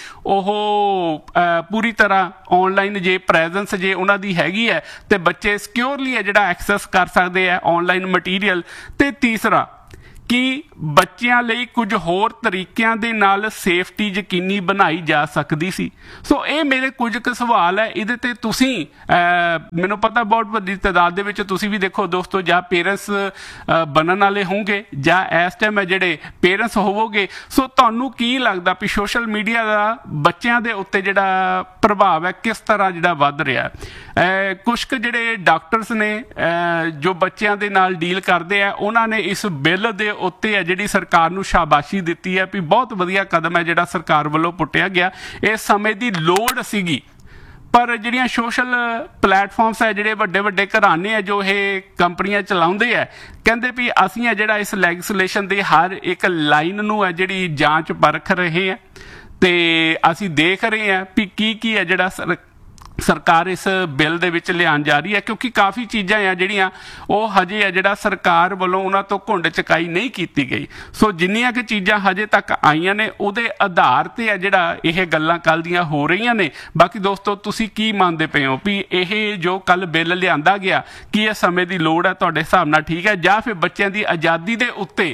ਉਹ ਪੂਰੀ ਤਰ੍ਹਾਂ ਆਨਲਾਈਨ ਜੇ ਪ੍ਰੈਜ਼ੈਂਸ ਜੇ ਉਹਨਾਂ ਦੀ ਹੈਗੀ ਹੈ ਤੇ ਬੱਚੇ ਸਿਕਿਉਰਲੀ ਹੈ ਜਿਹੜਾ ਐਕਸੈਸ ਕਰ ਸਕਦੇ ਆ ਆਨਲਾਈਨ ਮਟੀਰੀਅਲ। ਤੇ ਤੀਸਰਾ ਕਿ ਬੱਚਿਆਂ ਲਈ ਕੁਝ ਹੋਰ ਤਰੀਕਿਆਂ ਦੇ ਨਾਲ ਸੇਫਟੀ ਯਕੀਨੀ ਬਣਾਈ ਜਾ ਸਕਦੀ ਸੀ। ਸੋ ਇਹ ਮੇਰੇ ਕੁਝ ਕੁ ਸਵਾਲ ਹੈ। ਇਹਦੇ ਤੇ ਤੁਸੀਂ ਮੈਨੂੰ ਪਤਾ ਬਹੁਤ ਵੱਡੀ ਤਾਦਾਦ ਦੇ ਵਿੱਚ ਤੁਸੀਂ ਵੀ ਦੇਖੋ ਦੋਸਤੋ ਜਾਂ ਪੇਰੈਂਟਸ ਬਣਨ ਵਾਲੇ ਹੋਣਗੇ ਜਾਂ ਇਸ ਟਾਈਮ ਹੈ ਜਿਹੜੇ ਪੇਰੈਂਟਸ ਹੋਵੋਗੇ। ਸੋ ਤੁਹਾਨੂੰ ਕੀ ਲੱਗਦਾ ਵੀ ਸੋਸ਼ਲ ਮੀਡੀਆ ਦਾ ਬੱਚਿਆਂ ਦੇ ਉੱਤੇ ਜਿਹੜਾ ਪ੍ਰਭਾਵ ਹੈ ਕਿਸ ਤਰ੍ਹਾਂ ਜਿਹੜਾ ਵੱਧ ਰਿਹਾ? ਕੁਛ ਕੁ ਜਿਹੜੇ ਡਾਕਟਰਸ ਨੇ ਜੋ ਬੱਚਿਆਂ ਦੇ ਨਾਲ ਡੀਲ ਕਰਦੇ ਆ ਉਹਨਾਂ ਨੇ ਇਸ ਬਿੱਲ ਦੇ ਉੱਤੇ ਹੈ ਜਿਹੜੀ ਸਰਕਾਰ ਨੂੰ ਸ਼ਾਬਾਸ਼ੀ ਦਿੱਤੀ ਹੈ ਵੀ ਬਹੁਤ ਵਧੀਆ ਕਦਮ ਹੈ ਜਿਹੜਾ ਸਰਕਾਰ ਵੱਲੋਂ ਪੁੱਟਿਆ ਗਿਆ। ਇਸ ਸਮੇਂ ਦੀ ਲੋੜ ਸੀਗੀ, ਪਰ ਜਿਹੜੀਆਂ ਸੋਸ਼ਲ ਪਲੇਟਫਾਰਮਸ ਹੈ ਜਿਹੜੇ ਵੱਡੇ ਵੱਡੇ ਘਰਾਣੇ ਹੈ ਜੋ ਇਹ ਕੰਪਨੀਆਂ ਚਲਾਉਂਦੇ ਹੈ ਕਹਿੰਦੇ ਵੀ ਅਸੀਂ ਹੈ ਜਿਹੜਾ ਇਸ ਲੈਜਿਸਲੇਸ਼ਨ ਦੇ ਹਰ ਇੱਕ ਲਾਈਨ ਨੂੰ ਹੈ ਜਿਹੜੀ ਜਾਂਚ ਪਰਖ ਰਹੇ ਹਾਂ ਤੇ ਅਸੀਂ ਦੇਖ ਰਹੇ ਹਾਂ ਵੀ ਕੀ ਕੀ ਹੈ ਜਿਹੜਾ ਸਰ ਸਰਕਾਰ ਇਸ ਬਿੱਲ ਦੇ ਵਿੱਚ ਲਿਆਉਣ ਜਾ ਰਹੀ ਹੈ, ਕਿਉਂਕਿ ਕਾਫੀ ਚੀਜ਼ਾਂ ਆ ਜਿਹੜੀਆਂ ਉਹ ਹਜੇ ਆ ਜਿਹੜਾ ਸਰਕਾਰ ਵੱਲੋਂ ਉਹਨਾਂ ਤੋਂ ਘੁੰਡ ਚਕਾਈ ਨਹੀਂ ਕੀਤੀ ਗਈ। ਸੋ ਜਿੰਨੀਆਂ ਕਿ ਚੀਜ਼ਾਂ ਹਜੇ ਤੱਕ ਆਈਆਂ ਨੇ ਉਹਦੇ ਆਧਾਰ ਤੇ ਆ ਜਿਹੜਾ ਇਹ ਗੱਲਾਂ ਕੱਲ ਦੀਆਂ ਹੋ ਰਹੀਆਂ ਨੇ। ਬਾਕੀ ਦੋਸਤੋ ਤੁਸੀਂ ਕੀ ਮੰਨਦੇ ਪਏ ਹੋ ਵੀ ਇਹ ਜੋ ਕੱਲ ਬਿੱਲ ਲਿਆਂਦਾ ਗਿਆ ਕੀ ਇਹ ਸਮੇਂ ਦੀ ਲੋੜ ਹੈ ਤੁਹਾਡੇ ਹਿਸਾਬ ਨਾਲ ਠੀਕ ਹੈ, ਜਾਂ ਫਿਰ ਬੱਚਿਆਂ ਦੀ ਆਜ਼ਾਦੀ ਦੇ ਉੱਤੇ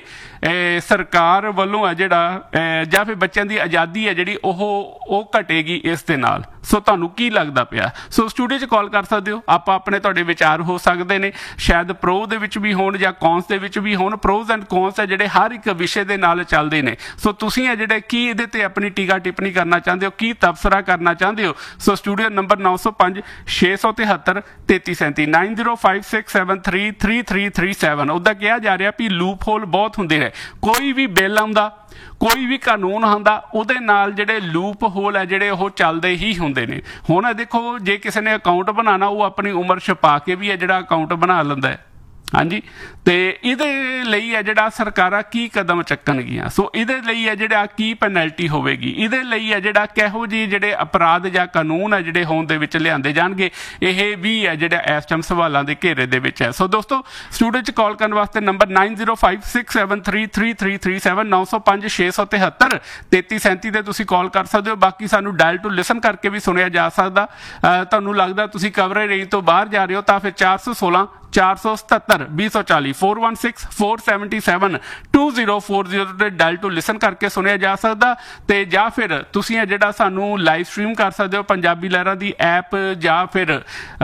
ਸਰਕਾਰ ਵੱਲੋਂ ਆ ਜਿਹੜਾ ਜਾਂ ਫਿਰ ਬੱਚਿਆਂ ਦੀ ਆਜ਼ਾਦੀ ਹੈ ਜਿਹੜੀ ਉਹ ਉਹ ਘਟੇਗੀ ਇਸ ਦੇ ਨਾਲ? ਸੋ ਤੁਹਾਨੂੰ ਕੀ ਲੱਗਦਾ ਪਿਆ? ਸੋ ਸਟੂਡੀਓ 'ਚ ਕਾਲ ਕਰ ਸਕਦੇ ਹੋ, ਆਪਾਂ ਆਪਣੇ ਤੁਹਾਡੇ ਵਿਚਾਰ ਹੋ ਸਕਦੇ ਨੇ, ਸ਼ਾਇਦ ਪ੍ਰੋ ਦੇ ਵਿੱਚ ਵੀ ਹੋਣ ਜਾਂ ਕੌਨਸ ਦੇ ਵਿੱਚ ਵੀ ਹੋਣ। ਪ੍ਰੋਜ਼ ਐਂਡ ਕੌਨਸ ਹੈ ਜਿਹੜੇ ਹਰ ਇੱਕ ਵਿਸ਼ੇ ਦੇ ਨਾਲ ਚੱਲਦੇ ਨੇ। ਸੋ ਤੁਸੀਂ ਹੈ ਜਿਹੜੇ ਕੀ ਇਹਦੇ ਤੇ ਆਪਣੀ ਟੀਕਾ ਟਿੱਪਣੀ ਕਰਨਾ ਚਾਹੁੰਦੇ ਹੋ, ਕੀ ਤਬਸਰਾ ਕਰਨਾ ਚਾਹੁੰਦੇ ਹੋ? ਸੋ ਸਟੂਡੀਓ ਨੰਬਰ ਨੌ ਸੌ ਪੰਜ ਛੇ ਸੌ ਤਿਹੱਤਰ ਤੇਤੀ ਸੈਂਤੀ nine zero five six seven three three three three seven. ਉੱਦਾਂ ਕਿਹਾ ਜਾ ਰਿਹਾ ਵੀ ਲੂਪ ਹੋਲ ਬਹੁਤ ਹੁੰਦੇ ਨੇ। ਕੋਈ ਵੀ ਬਿੱਲ ਆਉਂਦਾ, ਕੋਈ ਵੀ ਕਾਨੂੰਨ ਹੁੰਦਾ, ਉਹਦੇ ਨਾਲ ਜਿਹੜੇ ਲੂਪ ਹੋਲ ਹੈ ਜਿਹੜੇ ਉਹ ਚੱਲਦੇ ਹੀ ਹੁੰਦੇ ਨੇ। ਹੁਣ ਦੇਖੋ ਜੇ ਕਿਸੇ ਨੇ ਅਕਾਊਂਟ ਬਣਾਉਣਾ ਉਹ ਆਪਣੀ ਉਮਰ ਛਪਾ ਕੇ ਵੀ ਹੈ ਜਿਹੜਾ ਅਕਾਊਂਟ ਬਣਾ ਲੈਂਦਾ ਹੈ। ਹਾਂਜੀ, ਤੇ ਇਹਦੇ ਲਈ ਹੈ ਜਿਹੜਾ ਸਰਕਾਰਾਂ ਕੀ ਕਦਮ ਚੱਕਣਗੀਆਂ? ਸੋ ਇਹਦੇ ਲਈ ਹੈ ਜਿਹੜਾ ਕੀ ਪੈਨਲਟੀ ਹੋਵੇਗੀ? ਇਹਦੇ ਲਈ ਹੈ ਜਿਹੜਾ ਕਿਹੋ ਜਿਹੇ ਜਿਹੜੇ ਅਪਰਾਧ ਜਾਂ ਕਾਨੂੰਨ ਹੈ ਜਿਹੜੇ ਹੋਣ ਦੇ ਵਿੱਚ ਲਿਆਂਦੇ ਜਾਣਗੇ? ਇਹ ਵੀ ਹੈ ਜਿਹੜਾ ਇਸ ਟਾਈਮ ਸਵਾਲਾਂ ਦੇ ਘੇਰੇ ਦੇ ਵਿੱਚ ਹੈ। ਸੋ ਦੋਸਤੋ ਸਟੂਡੀਓ 'ਚ ਕਾਲ ਕਰਨ ਵਾਸਤੇ number nine zero five six seven three three three three seven ਨੌ ਸੌ ਪੰਜ ਛੇ ਸੌ ਤਿਹੱਤਰ ਤੇਤੀ ਸੈਂਤੀ 'ਤੇ ਤੁਸੀਂ ਕਾਲ ਕਰ ਸਕਦੇ ਹੋ। ਬਾਕੀ ਸਾਨੂੰ ਡਾਇਲ ਟੂ ਲਿਸਨ ਕਰਕੇ ਵੀ ਸੁਣਿਆ ਜਾ ਸਕਦਾ। ਤੁਹਾਨੂੰ ਲੱਗਦਾ ਤੁਸੀਂ ਕਵਰੇਜ ਰੇਂਜ ਤੋਂ ਬਾਹਰ ਜਾ ਰਹੇ ਹੋ ਤਾਂ ਫਿਰ ਚਾਰ ਸੌ ਸੋਲਾਂ ਚਾਰ ਸੌ ਸਤੱਤਰ ਵੀਹ ਸੌ ਚਾਲੀ four one six four seventy seven two zero four zero ਤੇ ਡਾਇਲ ਟੂ ਲਿਸਨ ਕਰਕੇ ਸੁਣਿਆ ਜਾ ਸਕਦਾ। ਤੇ ਜਾਂ ਫਿਰ ਤੁਸੀਂ ਹੈ ਜਿਹੜਾ ਸਾਨੂੰ ਲਾਈਵ ਸਟ੍ਰੀਮ ਕਰ ਸਕਦੇ ਹੋ ਪੰਜਾਬੀ ਲਹਿਰਾਂ ਦੀ ਐਪ ਜਾਂ ਫਿਰ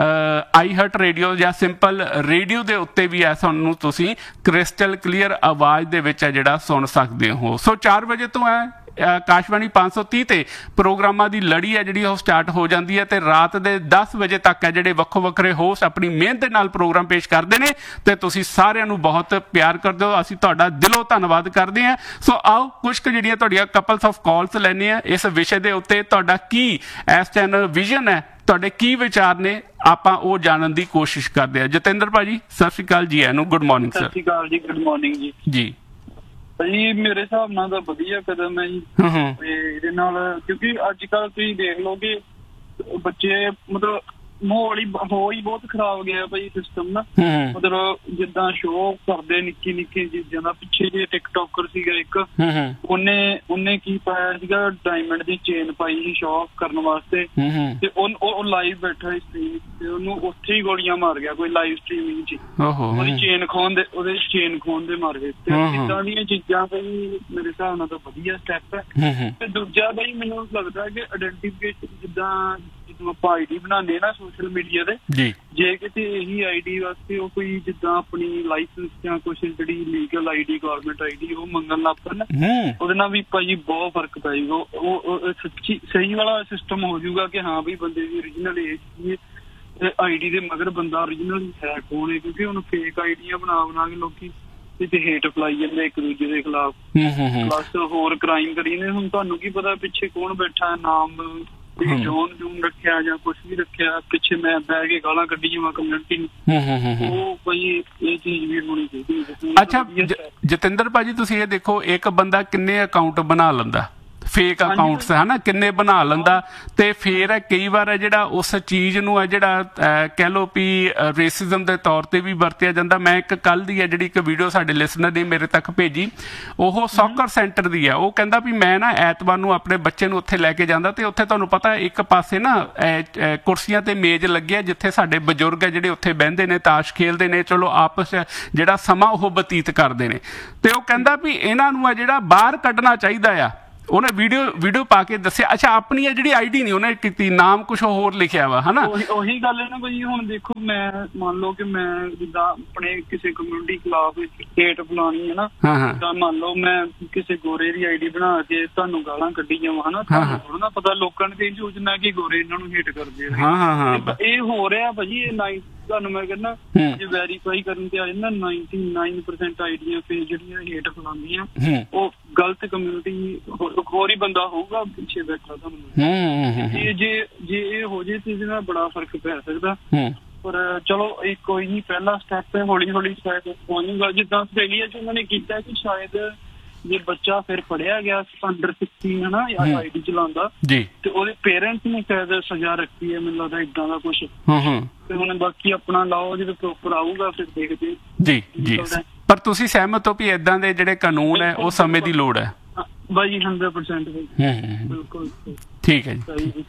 ਆਈ ਹਰਟ ਰੇਡੀਓ ਜਾਂ ਸਿੰਪਲ ਰੇਡੀਓ ਦੇ ਉੱਤੇ ਵੀ ਹੈ ਸਾਨੂੰ ਤੁਸੀਂ ਕ੍ਰਿਸਟਲ ਕਲੀਅਰ ਆਵਾਜ਼ ਦੇ ਵਿੱਚ ਹੈ ਜਿਹੜਾ ਸੁਣ ਸਕਦੇ ਹੋ। ਸੋ ਚਾਰ ਵਜੇ ਤੋਂ ਹੈ ਆਕਾਸ਼ਵਾਣੀ ਪੰਜ ਸੌ ਤੀਹ ਤੇ ਪ੍ਰੋਗਰਾਮਾਂ ਦੀ ਲੜੀ ਹੈ ਜਿਹੜੀ ਉਹ ਸਟਾਰਟ ਹੋ ਜਾਂਦੀ ਹੈ ਤੇ ਰਾਤ ਦੇ ਦਸ ਵਜੇ ਤੱਕ ਹੈ ਜਿਹੜੇ ਵੱਖੋ ਵੱਖਰੇ ਹੋਸਟ ਆਪਣੀ ਮਿਹਨਤ ਦੇ ਨਾਲ ਪ੍ਰੋਗਰਾਮ ਪੇਸ਼ ਕਰਦੇ ਨੇ ਤੇ ਤੁਸੀਂ ਸਾਰਿਆਂ ਨੂੰ ਬਹੁਤ ਪਿਆਰ ਕਰਦੇ ਹੋ। ਅਸੀਂ ਤੁਹਾਡਾ ਦਿਲੋਂ ਧੰਨਵਾਦ ਕਰਦੇ ਹਾਂ। ਸੋ ਆਓ ਕੁਝ ਕੁ ਜਿਹੜੀਆਂ ਤੁਹਾਡੀਆਂ ਕਪਲਸ ਆਫ ਕਾਲਸ ਲੈਣੇ ਆ ਇਸ ਵਿਸ਼ੇ ਦੇ ਉੱਤੇ। ਤੁਹਾਡਾ ਕੀ ਇਸ ਚੈਨਲ ਵਿਜ਼ਨ ਹੈ, ਤੁਹਾਡੇ ਕੀ ਵਿਚਾਰ ਨੇ, ਆਪਾਂ ਉਹ ਜਾਣਨ ਦੀ ਕੋਸ਼ਿਸ਼ ਕਰਦੇ ਹਾਂ। ਜਤਿੰਦਰ ਭਾਜੀ ਸਤਿ ਸ਼੍ਰੀ ਅਕਾਲ ਜੀ, ਇਹਨੂੰ ਗੁੱਡ ਮਾਰਨਿੰਗ ਸਰ। ਸਤਿ ਸ਼੍ਰੀ ਅਕਾਲ ਜੀ, ਗੁੱਡ ਮਾਰਨਿੰਗ ਜੀ। ਜੀ ਭਾਜੀ ਮੇਰੇ ਹਿਸਾਬ ਨਾਲ ਤਾਂ ਵਧੀਆ ਕਦਮ ਹੈ ਜੀ ਤੇ ਇਹਦੇ ਨਾਲ, ਕਿਉਂਕਿ ਅੱਜ ਕੱਲ ਤੁਸੀਂ ਦੇਖ ਲਓ ਕਿ ਬੱਚੇ ਮਤਲਬ ਮਾਹੌਲ ਹੀ ਹੋ ਹੀ ਬਹੁਤ ਖਰਾਬ ਗਿਆ ਭਾਈ ਸਿਸਟਮ ਨਾ। ਮਤਲਬ ਜਿੱਦਾਂ ਸ਼ੋਅ ਕਰਦੇ ਨਿੱਕੀ ਨਿੱਕੀ ਚੀਜ਼ਾਂ ਦਾ, ਪਿੱਛੇ ਜੇ ਟਿਕਟੋਕਰ ਸੀਗਾ ਇੱਕ, ਉਹਨੇ ਉਹਨੇ ਕੀ ਪਾਇਆ ਸੀਗਾ, ਡਾਇਮੰਡ ਦੀ ਚੇਨ ਪਾਈ ਸੀ ਸ਼ੋਅ ਆਫ ਕਰਨ ਵਾਸਤੇ ਤੇ ਉਹ ਲਾਈਵ ਬੈਠਾ ਸੀ ਸਟ੍ਰੀਮ ਤੇ ਉਹਨੂੰ ਉੱਥੇ ਹੀ ਗੋਲੀਆਂ ਮਾਰ ਗਿਆ ਕੋਈ ਲਾਈਵ ਸਟ੍ਰੀਮਿੰਗ ਚ। ਉਹਦੀ ਚੇਨ ਖੋਣ ਦੇ ਉਹਦੇ ਚੇਨ ਖੋਣ ਦੇ ਮਾਰ ਗਏ। ਤੇ ਇੱਦਾਂ ਦੀਆਂ ਚੀਜ਼ਾਂ ਭਾਈ ਮੇਰੇ ਹਿਸਾਬ ਨਾਲ ਤਾਂ ਵਧੀਆ ਸਟੈਪ ਹੈ। ਤੇ ਦੂਜਾ ਭਾਈ ਮੈਨੂੰ ਲੱਗਦਾ ਕਿ ਆਇਡੈਂਟੀਫਿਕੇਸ਼ਨ, ਜਿੱਦਾਂ ਜਦੋਂ ਆਪਾਂ ਆਈ ਡੀ ਬਣਾਉਂਦੇ ਨਾ ਸੋਸ਼ਲ ਮੀਡੀਆ ਦੇ, ਜੇ ਕਿਤੇ ਇਹੀ ਆਈ ਡੀ ਵਾਸਤੇ ਉਹ ਕੋਈ ਜਿੱਦਾਂ ਆਪਣੀ ਲਾਇਸੈਂਸ ਜਾਂ ਕੁਛ ਜਿਹੜੀ legal I D, government I D ਉਹ ਮੰਗਣ ਲੱਗ ਪੈਣ, ਉਹਦੇ ਨਾਲ ਵੀ ਭਾਜੀ ਬਹੁਤ ਫਰਕ ਪੈ ਜਾਊਗਾ। ਉਹ ਸੱਚੀ ਸਹੀ ਵਾਲਾ ਸਿਸਟਮ ਹੋ ਜਾਊਗਾ ਕਿ ਹਾਂ ਵੀ ਬੰਦੇ ਦੀ ਓਰੀਜਨਲ ਏਜ ਆਈ ਡੀ ਦੇ ਮਗਰ ਬੰਦਾ ਓਰੀਜਨਲ ਹੈ ਕੌਣ ਹੈ। ਕਿਉਂਕਿ ਹੁਣ ਫੇਕ ਆਈਡੀਆਂ ਬਣਾ ਬਣਾ ਕੇ ਲੋਕੀ ਤੇ ਹੇਟ ਫਲਾਈ ਜਾਂਦੇ ਇੱਕ ਦੂਜੇ ਦੇ ਖਿਲਾਫ, ਪਲੱਸ ਹੋਰ ਕ੍ਰਾਈਮ ਕਰੀ ਨੇ। ਹੁਣ ਤੁਹਾਨੂੰ ਕੀ ਪਤਾ ਪਿੱਛੇ ਕੌਣ ਬੈਠਾ, ਨਾਮ ਜੋਨ ਜੂਨ ਰੱਖਿਆ ਜਾਂ ਕੁਛ ਵੀ ਰੱਖਿਆ, ਪਿੱਛੇ ਮੈਂ ਬਹਿ ਕੇ ਗਾਲਾਂ ਕੱਢੀ ਜਾਵਾਂ ਕਮਿਊਨਿਟੀ ਨੂੰ। ਉਹ ਭਾਈ ਇਹ ਚੀਜ਼ ਵੀ ਹੋਣੀ ਚਾਹੀਦੀ। ਅੱਛਾ ਜਤਿੰਦਰ ਭਾਜੀ ਤੁਸੀਂ ਇਹ ਦੇਖੋ, ਇੱਕ ਬੰਦਾ ਕਿੰਨੇ ਅਕਾਊਂਟ ਬਣਾ ਲੈਂਦਾ, ਫੇਕ ਅਕਾਊਂਟਸ ਹੈ ਨਾ, ਕਿੰਨੇ ਬਣਾ ਲੈਂਦਾ ਤੇ ਫਿਰ ਕਈ ਵਾਰ ਹੈ ਜਿਹੜਾ ਉਸ ਚੀਜ਼ ਨੂੰ ਹੈ ਜਿਹੜਾ ਕਹਿ ਲਓ ਵੀ ਰੇਸਿਜ਼ਮ ਦੇ ਤੌਰ ਤੇ ਵੀ ਵਰਤਿਆ ਜਾਂਦਾ। ਮੈਂ ਇੱਕ ਕੱਲ ਦੀ ਹੈ ਜਿਹੜੀ ਇੱਕ ਵੀਡੀਓ ਸਾਡੇ ਲਿਸਨਰ ਨੇ ਮੇਰੇ ਤੱਕ ਭੇਜੀ, ਉਹ ਸੌਕਰ ਸੈਂਟਰ ਦੀ ਹੈ। ਉਹ ਕਹਿੰਦਾ ਵੀ ਮੈਂ ਨਾ ਐਤਵਾਰ ਨੂੰ ਆਪਣੇ ਬੱਚੇ ਨੂੰ ਉੱਥੇ ਲੈ ਕੇ ਜਾਂਦਾ ਤੇ ਉੱਥੇ ਤੁਹਾਨੂੰ ਪਤਾ ਇੱਕ ਪਾਸੇ ਨਾ ਕੁਰਸੀਆਂ ਤੇ ਮੇਜ਼ ਲੱਗਿਆ ਜਿੱਥੇ ਸਾਡੇ ਬਜ਼ੁਰਗ ਹੈ ਜਿਹੜੇ ਉੱਥੇ ਬਹਿੰਦੇ ਨੇ, ਤਾਸ਼ ਖੇਲਦੇ ਨੇ, ਚਲੋ ਆਪਸ ਜਿਹੜਾ ਸਮਾਂ ਉਹ ਬਤੀਤ ਕਰਦੇ ਨੇ। ਤੇ ਉਹ ਕਹਿੰਦਾ ਵੀ ਇਹਨਾਂ ਨੂੰ ਹੈ ਜਿਹੜਾ ਬਾਹਰ ਕੱਢਣਾ ਚਾਹੀਦਾ ਆ। ਉਹਨੇ ਵੀਡੀਓ ਵੀਡੀਓ ਪਾ ਕੇ ਦੱਸਿਆ। ਅੱਛਾ ਆਪਣੀ ਆ ਜਿਹੜੀ ਆਈਡੀ ਨਹੀਂ ਉਹਨੇ ਕੀਤੀ, ਨਾਮ ਕੁਛ ਹੋਰ ਲਿਖਿਆ ਵਾ ਹਨਾ। ਉਹੀ ਗੱਲ ਹੈ ਨਾ ਭਾਈ, ਹੁਣ ਦੇਖੋ ਮੈਂ ਮੰਨ ਲਓ ਕਿ ਮੈਂ ਜਿੱਦਾਂ ਆਪਣੇ ਕਿਸੇ ਕਮਿਊਨਿਟੀ ਖਿਲਾਫ ਹੇਟ ਫਲਾਉਣੀ ਹੈ ਨਾ, ਤਾਂ ਮੰਨ ਲਓ ਮੈਂ ਕਿਸੇ ਗੋਰੇ ਦੀ ਆਈਡੀ ਬਣਾ ਕੇ ਤੁਹਾਨੂੰ ਗਾਲਾਂ ਕੱਢੀ ਜਾਵਾਂ ਹਨਾ, ਤੁਹਾਨੂੰ ਥੋੜਾ ਨਾ ਪਤਾ ਲੋਕਾਂ ਨੇ ਇਹ ਸੋਚਣਾ ਕਿ ਗੋਰੇ ਇਹਨਾਂ ਨੂੰ ਹੇਟ ਕਰਦੇ ਆ। ਇਹ ਹੋ ਰਿਹਾ ਭਾਜੀ, ਇਹ ਨਾਈਨ ਤੁਹਾਨੂੰ ਮੈਂ ਕਹਿੰਦਾ ਜੇ ਵੈਰੀਫਾਈ ਕਰਨ ਤੇ ਆ ਜਾਂਦਾ ਨਾਈਨਟੀ ਨਾਈਨ ਪਰਸੈਂਟ ਆਈਡੀਆਂ ਫੇਰ ਜਿਹੜੀਆਂ ਹੇਟ ਫਲਾਉਂਦੀਆਂ ਉਹ ਗਲਤ ਕਮਿਊਨਿਟੀ ਹੋਰ ਹੀ ਬੰਦਾ ਹੋਊਗਾ ਪਿੱਛੇ ਬੈਠਾ ਤੁਹਾਨੂੰ। ਜੇ ਜੇ ਜੇ ਇਹ ਹੋ ਜੇ ਤੇ ਇਹਦੇ ਨਾਲ ਬੜਾ ਫਰਕ ਪੈ ਸਕਦਾ। ਪਰ ਚਲੋ ਇਹ ਕੋਈ ਨੀ, ਪਹਿਲਾ ਸਟੈਪ ਹੈ, ਹੌਲੀ ਹੌਲੀ ਸ਼ਾਇਦ ਪਹੁੰਚੂਗਾ। ਜਿੱਦਾਂ ਆਸਟ੍ਰੇਲੀਆ ਚ ਉਹਨਾਂ ਨੇ ਕੀਤਾ ਕਿ ਸ਼ਾਇਦ ਜੇ ਬੱਚਾ ਫਿਰ ਫੜਿਆ ਗਿਆ ਅੰਡਰ ਸਿਕਸਟੀਨ ਹੈ ਨਾ ਆਈ ਡੀ ਚਲਾਉਂਦਾ ਤੇ ਉਹਦੇ ਪੇਰੈਂਟਸ ਨੇ ਸ਼ਾਇਦ ਸਜ਼ਾ ਰੱਖੀ ਹੈ, ਮੈਨੂੰ ਲੱਗਦਾ ਏਦਾਂ ਦਾ ਕੁਛ। ਤੇ ਹੁਣ ਬਾਕੀ ਆਪਣਾ ਲਾਓ ਜਦੋਂ ਪ੍ਰੋਪਰ ਆਊਗਾ ਫਿਰ ਦੇਖਦੇ ਜੀ ਜੀ। ਪਰ ਤੁਸੀਂ ਸਹਿਮਤ ਹੋ ਵੀ ਏਦਾਂ ਦੇ ਜਿਹੜੇ ਕਾਨੂੰਨ ਹੈ ਉਹ ਸਮੇਂ ਦੀ ਲੋੜ ਹੈ? ਬਾਈ ਹੰਡਰਡ ਪਰਸੈਂਟ ਬਿਲਕੁਲ ਠੀਕ ਹੈ ਜੀ,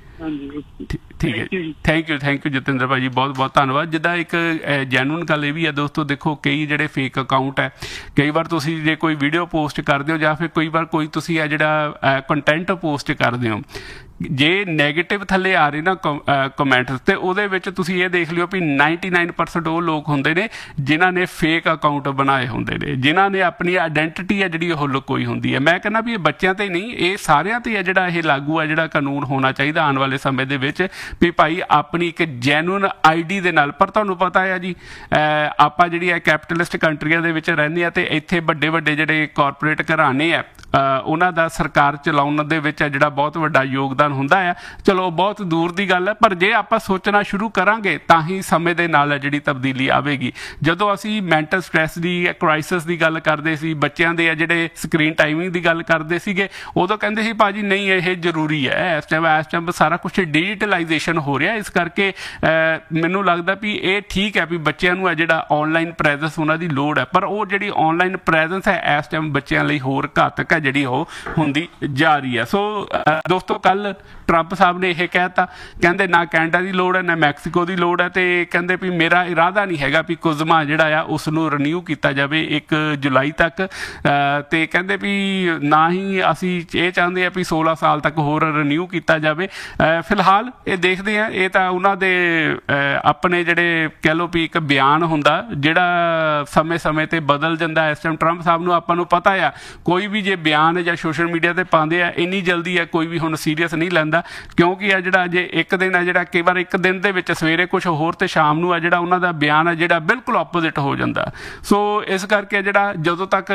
ਠੀਕ ਹੈ। Thank you thank you Jatinder ਭਾਜੀ, ਬਹੁਤ ਬਹੁਤ ਧੰਨਵਾਦ। ਜਿੱਦਾਂ ਇੱਕ ਜੈਨੂਨ ਗੱਲ ਇਹ ਵੀ ਹੈ ਦੋਸਤੋ, ਦੇਖੋ ਕਈ ਜਿਹੜੇ ਫੇਕ ਅਕਾਊਂਟ ਹੈ, ਕਈ ਵਾਰ ਤੁਸੀਂ ਜੇ ਕੋਈ ਵੀਡੀਓ ਪੋਸਟ ਕਰਦੇ ਹੋ ਜਾਂ ਫਿਰ ਕਈ ਵਾਰ ਕੋਈ ਤੁਸੀਂ ਹੈ ਜਿਹੜਾ ਕੰਟੈਂਟ ਪੋਸਟ ਕਰਦੇ ਹੋ, ਜੇ ਨੈਗੇਟਿਵ ਥੱਲੇ ਆ ਰਹੇ ਨਾ ਕਮੈਂਟਸ ਤੇ ਉਹਦੇ ਵਿੱਚ ਤੁਸੀਂ ਇਹ ਦੇਖ ਲਿਓ ਵੀ ਨਾਈਨਟੀ ਨਾਈਨ ਪਰਸੈਂਟ ਉਹ ਲੋਕ ਹੁੰਦੇ ਨੇ ਜਿਨ੍ਹਾਂ ਨੇ ਫੇਕ ਅਕਾਊਂਟ ਬਣਾਏ ਹੁੰਦੇ ਨੇ, ਜਿਨ੍ਹਾਂ ਨੇ ਆਪਣੀ ਆਇਡੈਂਟਿਟੀ ਹੈ ਜਿਹੜੀ ਉਹ ਲੁਕੋਈ ਹੁੰਦੀ ਹੈ। ਮੈਂ ਕਹਿੰਦਾ ਵੀ ਇਹ ਬੱਚਿਆਂ ਤੇ ਨਹੀਂ, ਇਹ ਸਾਰਿਆਂ ਤੇ ਹੈ ਜਿਹੜਾ ਇਹ ਲਾਗੂ ਹੈ, ਜਿਹੜਾ ਕਾਨੂੰਨ ਹੋਣਾ ਚਾਹੀਦਾ ਆਉਣ ਵਾਲੇ ਸਮੇਂ ਦੇ ਵਿੱਚ ਵੀ ਭਾਈ ਆਪਣੀ ਇੱਕ ਜੈਨੂਨ ਆਈ ਡੀ ਦੇ ਨਾਲ। ਪਰ ਤੁਹਾਨੂੰ ਪਤਾ ਹੈ ਜੀ ਆਪਾਂ ਜਿਹੜੀ ਹੈ ਕੈਪੀਟਲਿਸਟ ਕੰਟਰੀਆਂ ਦੇ ਵਿੱਚ ਰਹਿੰਦੇ ਆ ਤੇ ਇੱਥੇ ਵੱਡੇ ਵੱਡੇ ਜਿਹੜੇ ਕਾਰਪੋਰੇਟ ਘਰਾਣੇ ਆ ਉਹਨਾਂ ਦਾ ਸਰਕਾਰ ਚਲਾਉਣ ਦੇ ਵਿੱਚ ਜਿਹੜਾ ਬਹੁਤ ਵੱਡਾ ਯੋਗਦਾਨ ਹੁੰਦਾ ਆ। ਚਲੋ ਬਹੁਤ ਦੂਰ ਦੀ ਗੱਲ ਹੈ, ਪਰ ਜੇ ਆਪਾਂ ਸੋਚਣਾ ਸ਼ੁਰੂ ਕਰਾਂਗੇ ਤਾਂ ਹੀ ਸਮੇਂ ਦੇ ਨਾਲ ਜਿਹੜੀ ਤਬਦੀਲੀ ਆਵੇਗੀ। ਜਦੋਂ ਅਸੀਂ ਮੈਂਟਲ ਸਟ੍ਰੈਸ ਦੀ ਕ੍ਰਾਈਸਿਸ ਦੀ ਗੱਲ ਕਰਦੇ ਸੀ, ਬੱਚਿਆਂ ਦੇ ਜਿਹੜੇ ਸਕਰੀਨ ਟਾਈਮਿੰਗ ਦੀ ਗੱਲ ਕਰਦੇ ਸੀਗੇ, ਉਦੋਂ ਕਹਿੰਦੇ ਸੀ ਭਾਜੀ ਨਹੀਂ ਇਹ ਜ਼ਰੂਰੀ ਹੈ। ਇਸ ਟਾਈਮ ਇਸ ਟਾਈਮ ਸਾਰਾ ਕੁਛ ਡਿਜੀਟਲਾਈਜੇਸ਼ਨ ਹੋ ਰਿਹਾ, ਇਸ ਕਰਕੇ ਮੈਨੂੰ ਲੱਗਦਾ ਵੀ ਇਹ ਠੀਕ ਹੈ ਵੀ ਬੱਚਿਆਂ ਨੂੰ ਹੈ ਜਿਹੜਾ ਔਨਲਾਈਨ ਪ੍ਰੈਜ਼ੈਂਸ ਉਹਨਾਂ ਦੀ ਲੋੜ ਹੈ। ਪਰ ਉਹ ਜਿਹੜੀ ਔਨਲਾਈਨ ਪ੍ਰੈਜ਼ੈਂਸ ਹੈ ਇਸ ਟਾਈਮ ਬੱਚਿਆਂ ਲਈ ਹੋਰ ਘਾਤਕ ਹੈ ਜਿਹੜੀ ਉਹ ਹੁੰਦੀ ਜਾ ਰਹੀ ਹੈ। ਸੋ ਦੋਸਤੋ ਕੱਲ ਟਰੰਪ ਸਾਹਿਬ ਨੇ ਇਹ ਕਹਿਤਾ, ਕਹਿੰਦੇ ਨਾ ਕੈਨੇਡਾ ਦੀ ਲੋੜ ਹੈ ਨਾ ਮੈਕਸੀਕੋ ਦੀ ਲੋੜ ਹੈ, ਤੇ ਕਹਿੰਦੇ ਵੀ ਮੇਰਾ ਇਰਾਦਾ ਨਹੀਂ ਹੈਗਾ ਵੀ ਕੁਜ਼ਮਾ ਜਿਹੜਾ ਆ ਉਸ ਨੂੰ ਰੀਨਿਊ ਕੀਤਾ ਜਾਵੇ ਇੱਕ ਜੁਲਾਈ ਤੱਕ, ਤੇ ਕਹਿੰਦੇ ਵੀ ਨਾ ਹੀ ਅਸੀਂ ਇਹ ਚਾਹੁੰਦੇ ਆ ਵੀ ਸੋਲਾਂ ਸਾਲ ਤੱਕ ਹੋਰ ਰੀਨਿਊ ਕੀਤਾ ਜਾਵੇ। ਫਿਲਹਾਲ ਇਹ ਦੇਖਦੇ ਆ, ਇਹ ਤਾਂ ਉਹਨਾਂ ਦੇ ਆਪਣੇ ਜਿਹੜੇ ਕਹਿ ਲਓ ਵੀ ਇੱਕ ਬਿਆਨ ਹੁੰਦਾ ਜਿਹੜਾ ਸਮੇਂ ਸਮੇਂ ਤੇ ਬਦਲ ਜਾਂਦਾ। ਇਸ ਟਾਈਮ ਟਰੰਪ ਸਾਹਿਬ ਨੂੰ ਆਪਾਂ ਨੂੰ ਪਤਾ ਆ ਕੋਈ ਵੀ ਜੇ ਬਿਆਨ ਜਾਂ ਸੋਸ਼ਲ ਮੀਡੀਆ ਤੇ ਪਾਉਂਦੇ ਆ ਇੰਨੀ ਜਲਦੀ ਆ ਕੋਈ ਵੀ ਹੁਣ ਸੀਰੀਅਸ ਨਹੀਂ ਲੈਂਦਾ, ਕਿਉਂਕਿ ਆ ਜਿਹੜਾ ਜੇ ਇੱਕ ਦਿਨ ਆ ਜਿਹੜਾ ਕਈ ਵਾਰ ਇੱਕ ਦਿਨ ਦੇ ਵਿੱਚ ਸਵੇਰੇ ਕੁਛ ਹੋਰ ਤੇ ਸ਼ਾਮ ਨੂੰ ਆ ਜਿਹੜਾ ਉਹਨਾਂ ਦਾ ਬਿਆਨ ਆ ਜਿਹੜਾ ਬਿਲਕੁਲ ਆਪੋਜ਼ਿਟ ਹੋ ਜਾਂਦਾ। ਸੋ ਇਸ ਕਰਕੇ ਜਿਹੜਾ ਜਦੋਂ ਤੱਕ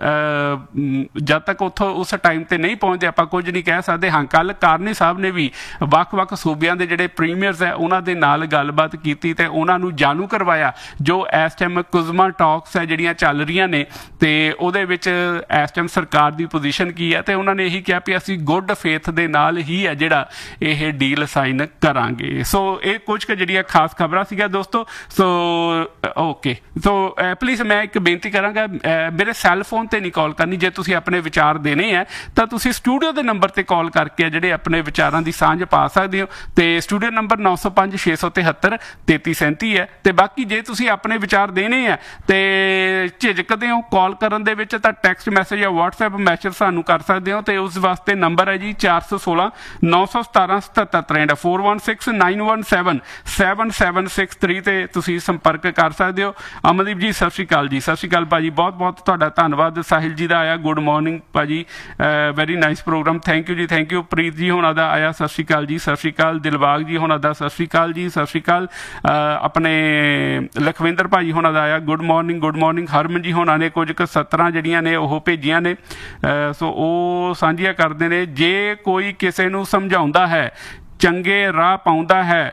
ਜਦ ਤੱਕ ਉੱਥੋਂ ਉਸ ਟਾਈਮ ਤੇ ਨਹੀਂ ਪਹੁੰਚਦੇ ਆਪਾਂ ਕੁਝ ਨਹੀਂ ਕਹਿ ਸਕਦੇ। ਹਾਂ, ਕੱਲ ਕਾਰਨੀ ਸਾਹਿਬ ਨੇ ਵੀ ਵੱਖ-ਵੱਖ ਸੂਬਿਆਂ ਦੇ ਜਿਹੜੇ ਪ੍ਰੀਮੀਅਰਸ ਹੈ ਉਹਨਾਂ ਦੇ ਨਾਲ ਗੱਲਬਾਤ ਕੀਤੀ ਤੇ ਉਹਨਾਂ ਨੂੰ ਜਾਣੂ ਕਰਵਾਇਆ ਜੋ ਇਸ ਟਾਈਮ ਕੁਜ਼ਮਾ ਟਾਕਸ ਹੈ ਜਿਹੜੀਆਂ ਚੱਲ ਰਹੀਆਂ ਨੇ ਤੇ ਉਹਦੇ ਵਿੱਚ ਇਸ ਟਾਈਮ ਸਰਕਾਰ ਦੀ ਪੋਜੀਸ਼ਨ ਕੀ ਹੈ, ਤੇ ਉਹਨਾਂ ਨੇ ਇਹੀ ਕਿਹਾ ਵੀ ਅਸੀਂ ਗੁੱਡ ਫੇਥ ਦੇ ਨਾਲ ਹੀ ਹੈ ਜਿਹੜਾ ਇਹ ਡੀਲ ਸਾਈਨ ਕਰਾਂਗੇ। ਸੋ ਇਹ ਕੁਝ ਕੁ ਜਿਹੜੀਆਂ ਖਾਸ ਖਬਰਾਂ ਸੀਗੀਆਂ ਦੋਸਤੋ। ਸੋ ਓਕੇ, ਸੋ ਪਲੀਜ਼ ਮੈਂ ਇੱਕ ਬੇਨਤੀ ਕਰਾਂਗਾ, ਮੇਰੇ ਸੈੱਲ ਫੋਨ ਤੇ ਨਹੀਂ ਕਾਲ ਕਰਨੀ। ਜੇ ਤੁਸੀਂ ਆਪਣੇ ਵਿਚਾਰ ਦੇਣੇ ਹੈ ਤਾਂ ਤੁਸੀਂ ਸਟੂਡੀਓ ਦੇ ਨੰਬਰ ਤੇ ਕਾਲ ਕਰਕੇ ਜਿਹੜੇ ਆਪਣੇ ਵਿਚਾਰਾਂ ਦੀ ਸਾਂਝ ਪਾ ਸਕਦੇ ਹੋ, ਤੇ ਸਟੂਡੀਓ ਨੰਬਰ ਨੌ ਸੌ ਪੰਜ ਛੇ ਸੌ ਤਿਹੱਤਰ ਤੇਤੀ ਸੈਂਤੀ ਹੈ। ਤੇ ਬਾਕੀ ਜੇ ਤੁਸੀਂ ਆਪਣੇ ਵਿਚਾਰ ਦੇਣੇ ਆ ਤੇ ਝਿਜਕਦੇ ਹੋ ਕਾਲ ਕਰਨ ਦੇ ਵਿੱਚ ਤਾਂ ਟੈਕਸਟ ਮੈਸੇਜ ਜਾਂ ਵਟਸਐਪ ਮੈਸੇਜ ਸਾਨੂੰ ਕਰ ਸਕਦੇ ਹੋ, ਤੇ ਉਸ ਵਾਸਤੇ ਨੰਬਰ ਹੈ ਜੀ ਚਾਰ ਸੌ ਸੋਲਾਂ ਨੌ ਸੌ ਸਤਾਰਾਂ ਸਤੱਤਰ ਤਰੇਂਹਠ four one six nine one seven seven seven six three ਤੇ ਤੁਸੀਂ ਸੰਪਰਕ ਕਰ ਸਕਦੇ ਹੋ। ਅਮਨਦੀਪ ਜੀ ਸਤਿ ਸ਼੍ਰੀ ਅਕਾਲ ਜੀ। ਸਤਿ ਸ਼੍ਰੀ ਅਕਾਲ ਭਾਜੀ, ਬਹੁਤ ਬਹੁਤ ਤੁਹਾਡਾ ਧੰਨਵਾਦ। ਸਾਹਿਲ ਜੀ ਦਾ ਆਇਆ ਗੁੱਡ ਮਾਰਨਿੰਗ ਭਾਜੀ, very nice programme, thank you ਜੀ, ਥੈਂਕ ਯੂ। ਪ੍ਰੀਤ ਜੀ ਹੋਣਾ ਦਾ ਆਇਆ ਸਤਿ ਸ਼੍ਰੀ ਅਕਾਲ ਜੀ, ਸਤਿ ਸ਼੍ਰੀ ਅਕਾਲ। ਦਿਲਬਾਗ ਜੀ ਹੋਣਾ ਦਾ ਸਤਿ ਸ਼੍ਰੀ ਅਕਾਲ ਜੀ, ਸਤਿ ਸ਼੍ਰੀ ਅਕਾਲ। ਆਪਣੇ ਲਖਵਿੰਦਰ ਭਾਜੀ ਹੋਣਾ ਦਾ ਆਇਆ ਗੁੱਡ ਮਾਰਨਿੰਗ, ਗੁੱਡ ਮਾਰਨਿੰਗ। ਹਰਮਨ ਜੀ ਹੋਣਾ ਨੇ ਕੁਝ ਕੁ ਸਤਰਾਂ ਜਿਹੜੀਆਂ ਨੇ ਉਹ ਭੇਜੀਆਂ ਨੇ, ਸੋ ਉਹ ਸਾਂਝੀਆਂ ਕਰਦੇ ਨੇ। ਜੇ ਕੋਈ ਕਿਸੇ ਨੂੰ ਸਮਝਾਉਂਦਾ ਹੈ, ਚੰਗੇ ਰਾਹ ਪਾਉਂਦਾ ਹੈ,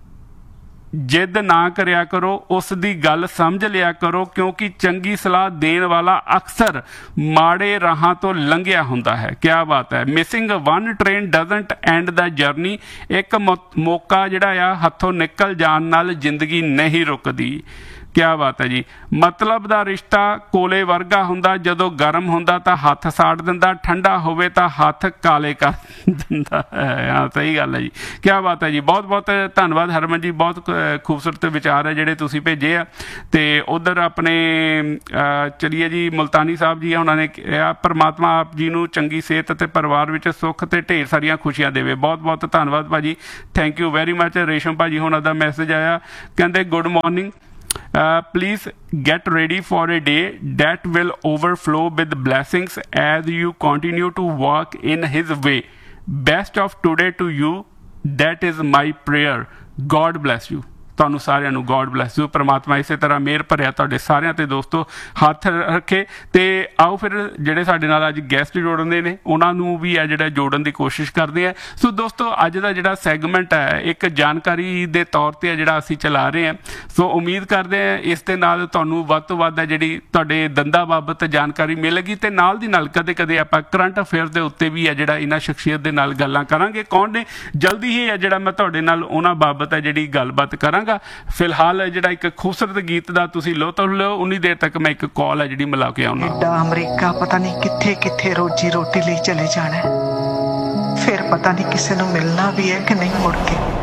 ਜਿੱਦ ਨਾ ਕਰਿਆ ਕਰੋ, ਉਸ ਦੀ ਗੱਲ ਸਮਝ ਲਿਆ ਕਰੋ, ਕਿਉਂਕਿ ਚੰਗੀ ਸਲਾਹ ਦੇਣ ਵਾਲਾ ਅਕਸਰ ਮਾੜੇ ਰਾਹਾਂ ਤੋਂ ਲੰਘਿਆ ਹੁੰਦਾ ਹੈ। ਕਿਆ ਬਾਤ ਹੈ। Missing one train doesn't and the journey. ਇੱਕ ਮੌਕਾ ਜਿਹੜਾ ਆ ਹੱਥੋਂ ਨਿਕਲ ਜਾਣ ਨਾਲ ਜ਼ਿੰਦਗੀ ਨਹੀਂ ਰੁਕਦੀ। ਕਿਆ ਬਾਤ ਹੈ ਜੀ। ਮਤਲਬ ਦਾ ਰਿਸ਼ਤਾ ਕੋਲੇ ਵਰਗਾ ਹੁੰਦਾ, ਜਦੋਂ ਗਰਮ ਹੁੰਦਾ ਤਾਂ ਹੱਥ ਸਾੜ ਦਿੰਦਾ, ਠੰਡਾ ਹੋਵੇ ਤਾਂ ਹੱਥ ਕਾਲੇ ਕਰ ਦਿੰਦਾ ਹੈ। ਹਾਂ, ਸਹੀ ਗੱਲ ਹੈ ਜੀ। ਕਿਆ ਬਾਤ ਹੈ ਜੀ। ਬਹੁਤ ਬਹੁਤ ਧੰਨਵਾਦ ਹਰਮਨ ਜੀ, ਬਹੁਤ ਖੂਬਸੂਰਤ ਵਿਚਾਰ ਹੈ ਜਿਹੜੇ ਤੁਸੀਂ ਭੇਜੇ ਆ। ਤੇ ਉਧਰ ਆਪਣੇ ਚਲੀਏ ਜੀ ਮੁਲਤਾਨੀ ਸਾਹਿਬ ਜੀ ਉਹਨਾਂ ਨੇ ਕਿਹਾ ਪਰਮਾਤਮਾ ਆਪ ਜੀ ਨੂੰ ਚੰਗੀ ਸਿਹਤ ਅਤੇ ਪਰਿਵਾਰ ਵਿੱਚ ਸੁੱਖ ਤੇ ਢੇਰ ਸਾਰੀਆਂ ਖੁਸ਼ੀਆਂ ਦੇਵੇ। ਬਹੁਤ ਬਹੁਤ ਧੰਨਵਾਦ ਭਾਜੀ, ਥੈਂਕ ਯੂ ਵੈਰੀ ਮਚ। ਰੇਸ਼ਮ ਭਾਜੀ ਉਹਨਾਂ ਦਾ ਮੈਸੇਜ ਆਇਆ, ਕਹਿੰਦੇ good morning, Uh, please get ready for a day that will overflow with blessings as you continue to walk in His way. Best of today to you. That is my prayer. God bless you. ਤੁਹਾਨੂੰ ਸਾਰਿਆਂ ਨੂੰ ਗੋਡ ਬਲੈਸ ਯੂ। ਪਰਮਾਤਮਾ ਇਸੇ ਤਰ੍ਹਾਂ ਮਿਹਰ ਭਰਿਆ ਤੁਹਾਡੇ ਸਾਰਿਆਂ ਤੇ ਦੋਸਤੋ ਹੱਥ ਰੱਖੇ। ਤੇ ਆਓ ਫਿਰ ਜਿਹੜੇ ਸਾਡੇ ਨਾਲ ਅੱਜ ਗੈਸਟ ਜੋੜਦੇ ਨੇ ਉਹਨਾਂ ਨੂੰ ਵੀ ਆ ਜਿਹੜਾ ਜੋੜਨ ਦੀ ਕੋਸ਼ਿਸ਼ ਕਰਦੇ ਆ। ਸੋ ਦੋਸਤੋ ਅੱਜ ਦਾ ਜਿਹੜਾ ਸੈਗਮੈਂਟ ਹੈ ਇੱਕ ਜਾਣਕਾਰੀ ਦੇ ਤੌਰ ਤੇ ਆ ਜਿਹੜਾ ਅਸੀਂ ਚਲਾ ਰਹੇ ਹਾਂ। ਸੋ ਉਮੀਦ ਕਰਦੇ ਹਾਂ ਇਸ ਦੇ ਨਾਲ ਤੁਹਾਨੂੰ ਵੱਧ ਤੋਂ ਵੱਧ ਹੈ ਜਿਹੜੀ ਤੁਹਾਡੇ ਦੰਦਾਂ ਬਾਬਤ ਜਾਣਕਾਰੀ ਮਿਲੇਗੀ, ਤੇ ਨਾਲ ਦੀ ਨਾਲ ਕਦੇ ਕਦੇ ਆਪਾਂ ਕਰੰਟ ਅਫੇਅਰ ਦੇ ਉੱਤੇ ਵੀ ਹੈ ਜਿਹੜਾ ਇਹਨਾਂ ਸ਼ਖਸੀਅਤ ਦੇ ਨਾਲ ਗੱਲਾਂ ਕਰਾਂਗੇ। ਕੌਣ ਨੇ ਜਲਦੀ ਹੀ ਹੈ ਜਿਹੜਾ ਮੈਂ ਤੁਹਾਡੇ ਨਾਲ ਉਹਨਾਂ ਬਾਬਤ ਹੈ ਜਿਹੜੀ ਗੱਲਬਾਤ ਕਰਾਂਗਾ। ਫਿਲਹਾਲ ਜਿਹੜਾ ਇੱਕ ਖੂਬਸੂਰਤ ਗੀਤ ਦਾ ਤੁਸੀਂ ਲੁਤਫ ਲਓ, ਉਨੀ ਦੇਰ ਤੱਕ ਮੈਂ ਇੱਕ ਕਾਲ ਹੈ ਜਿਹੜੀ ਮਿਲਾ ਕੇ ਆਉਣਾ। ਕੈਨੇਡਾ ਅਮਰੀਕਾ ਪਤਾ ਨਹੀਂ ਕਿੱਥੇ ਕਿੱਥੇ ਰੋਜੀ ਰੋਟੀ ਲਈ ਚਲੇ ਜਾਣਾ, ਫਿਰ ਪਤਾ ਨਹੀਂ ਕਿਸੇ ਨੂੰ ਮਿਲਣਾ ਵੀ ਹੈ ਕਿ ਨਹੀਂ ਮੁੜ ਕੇ।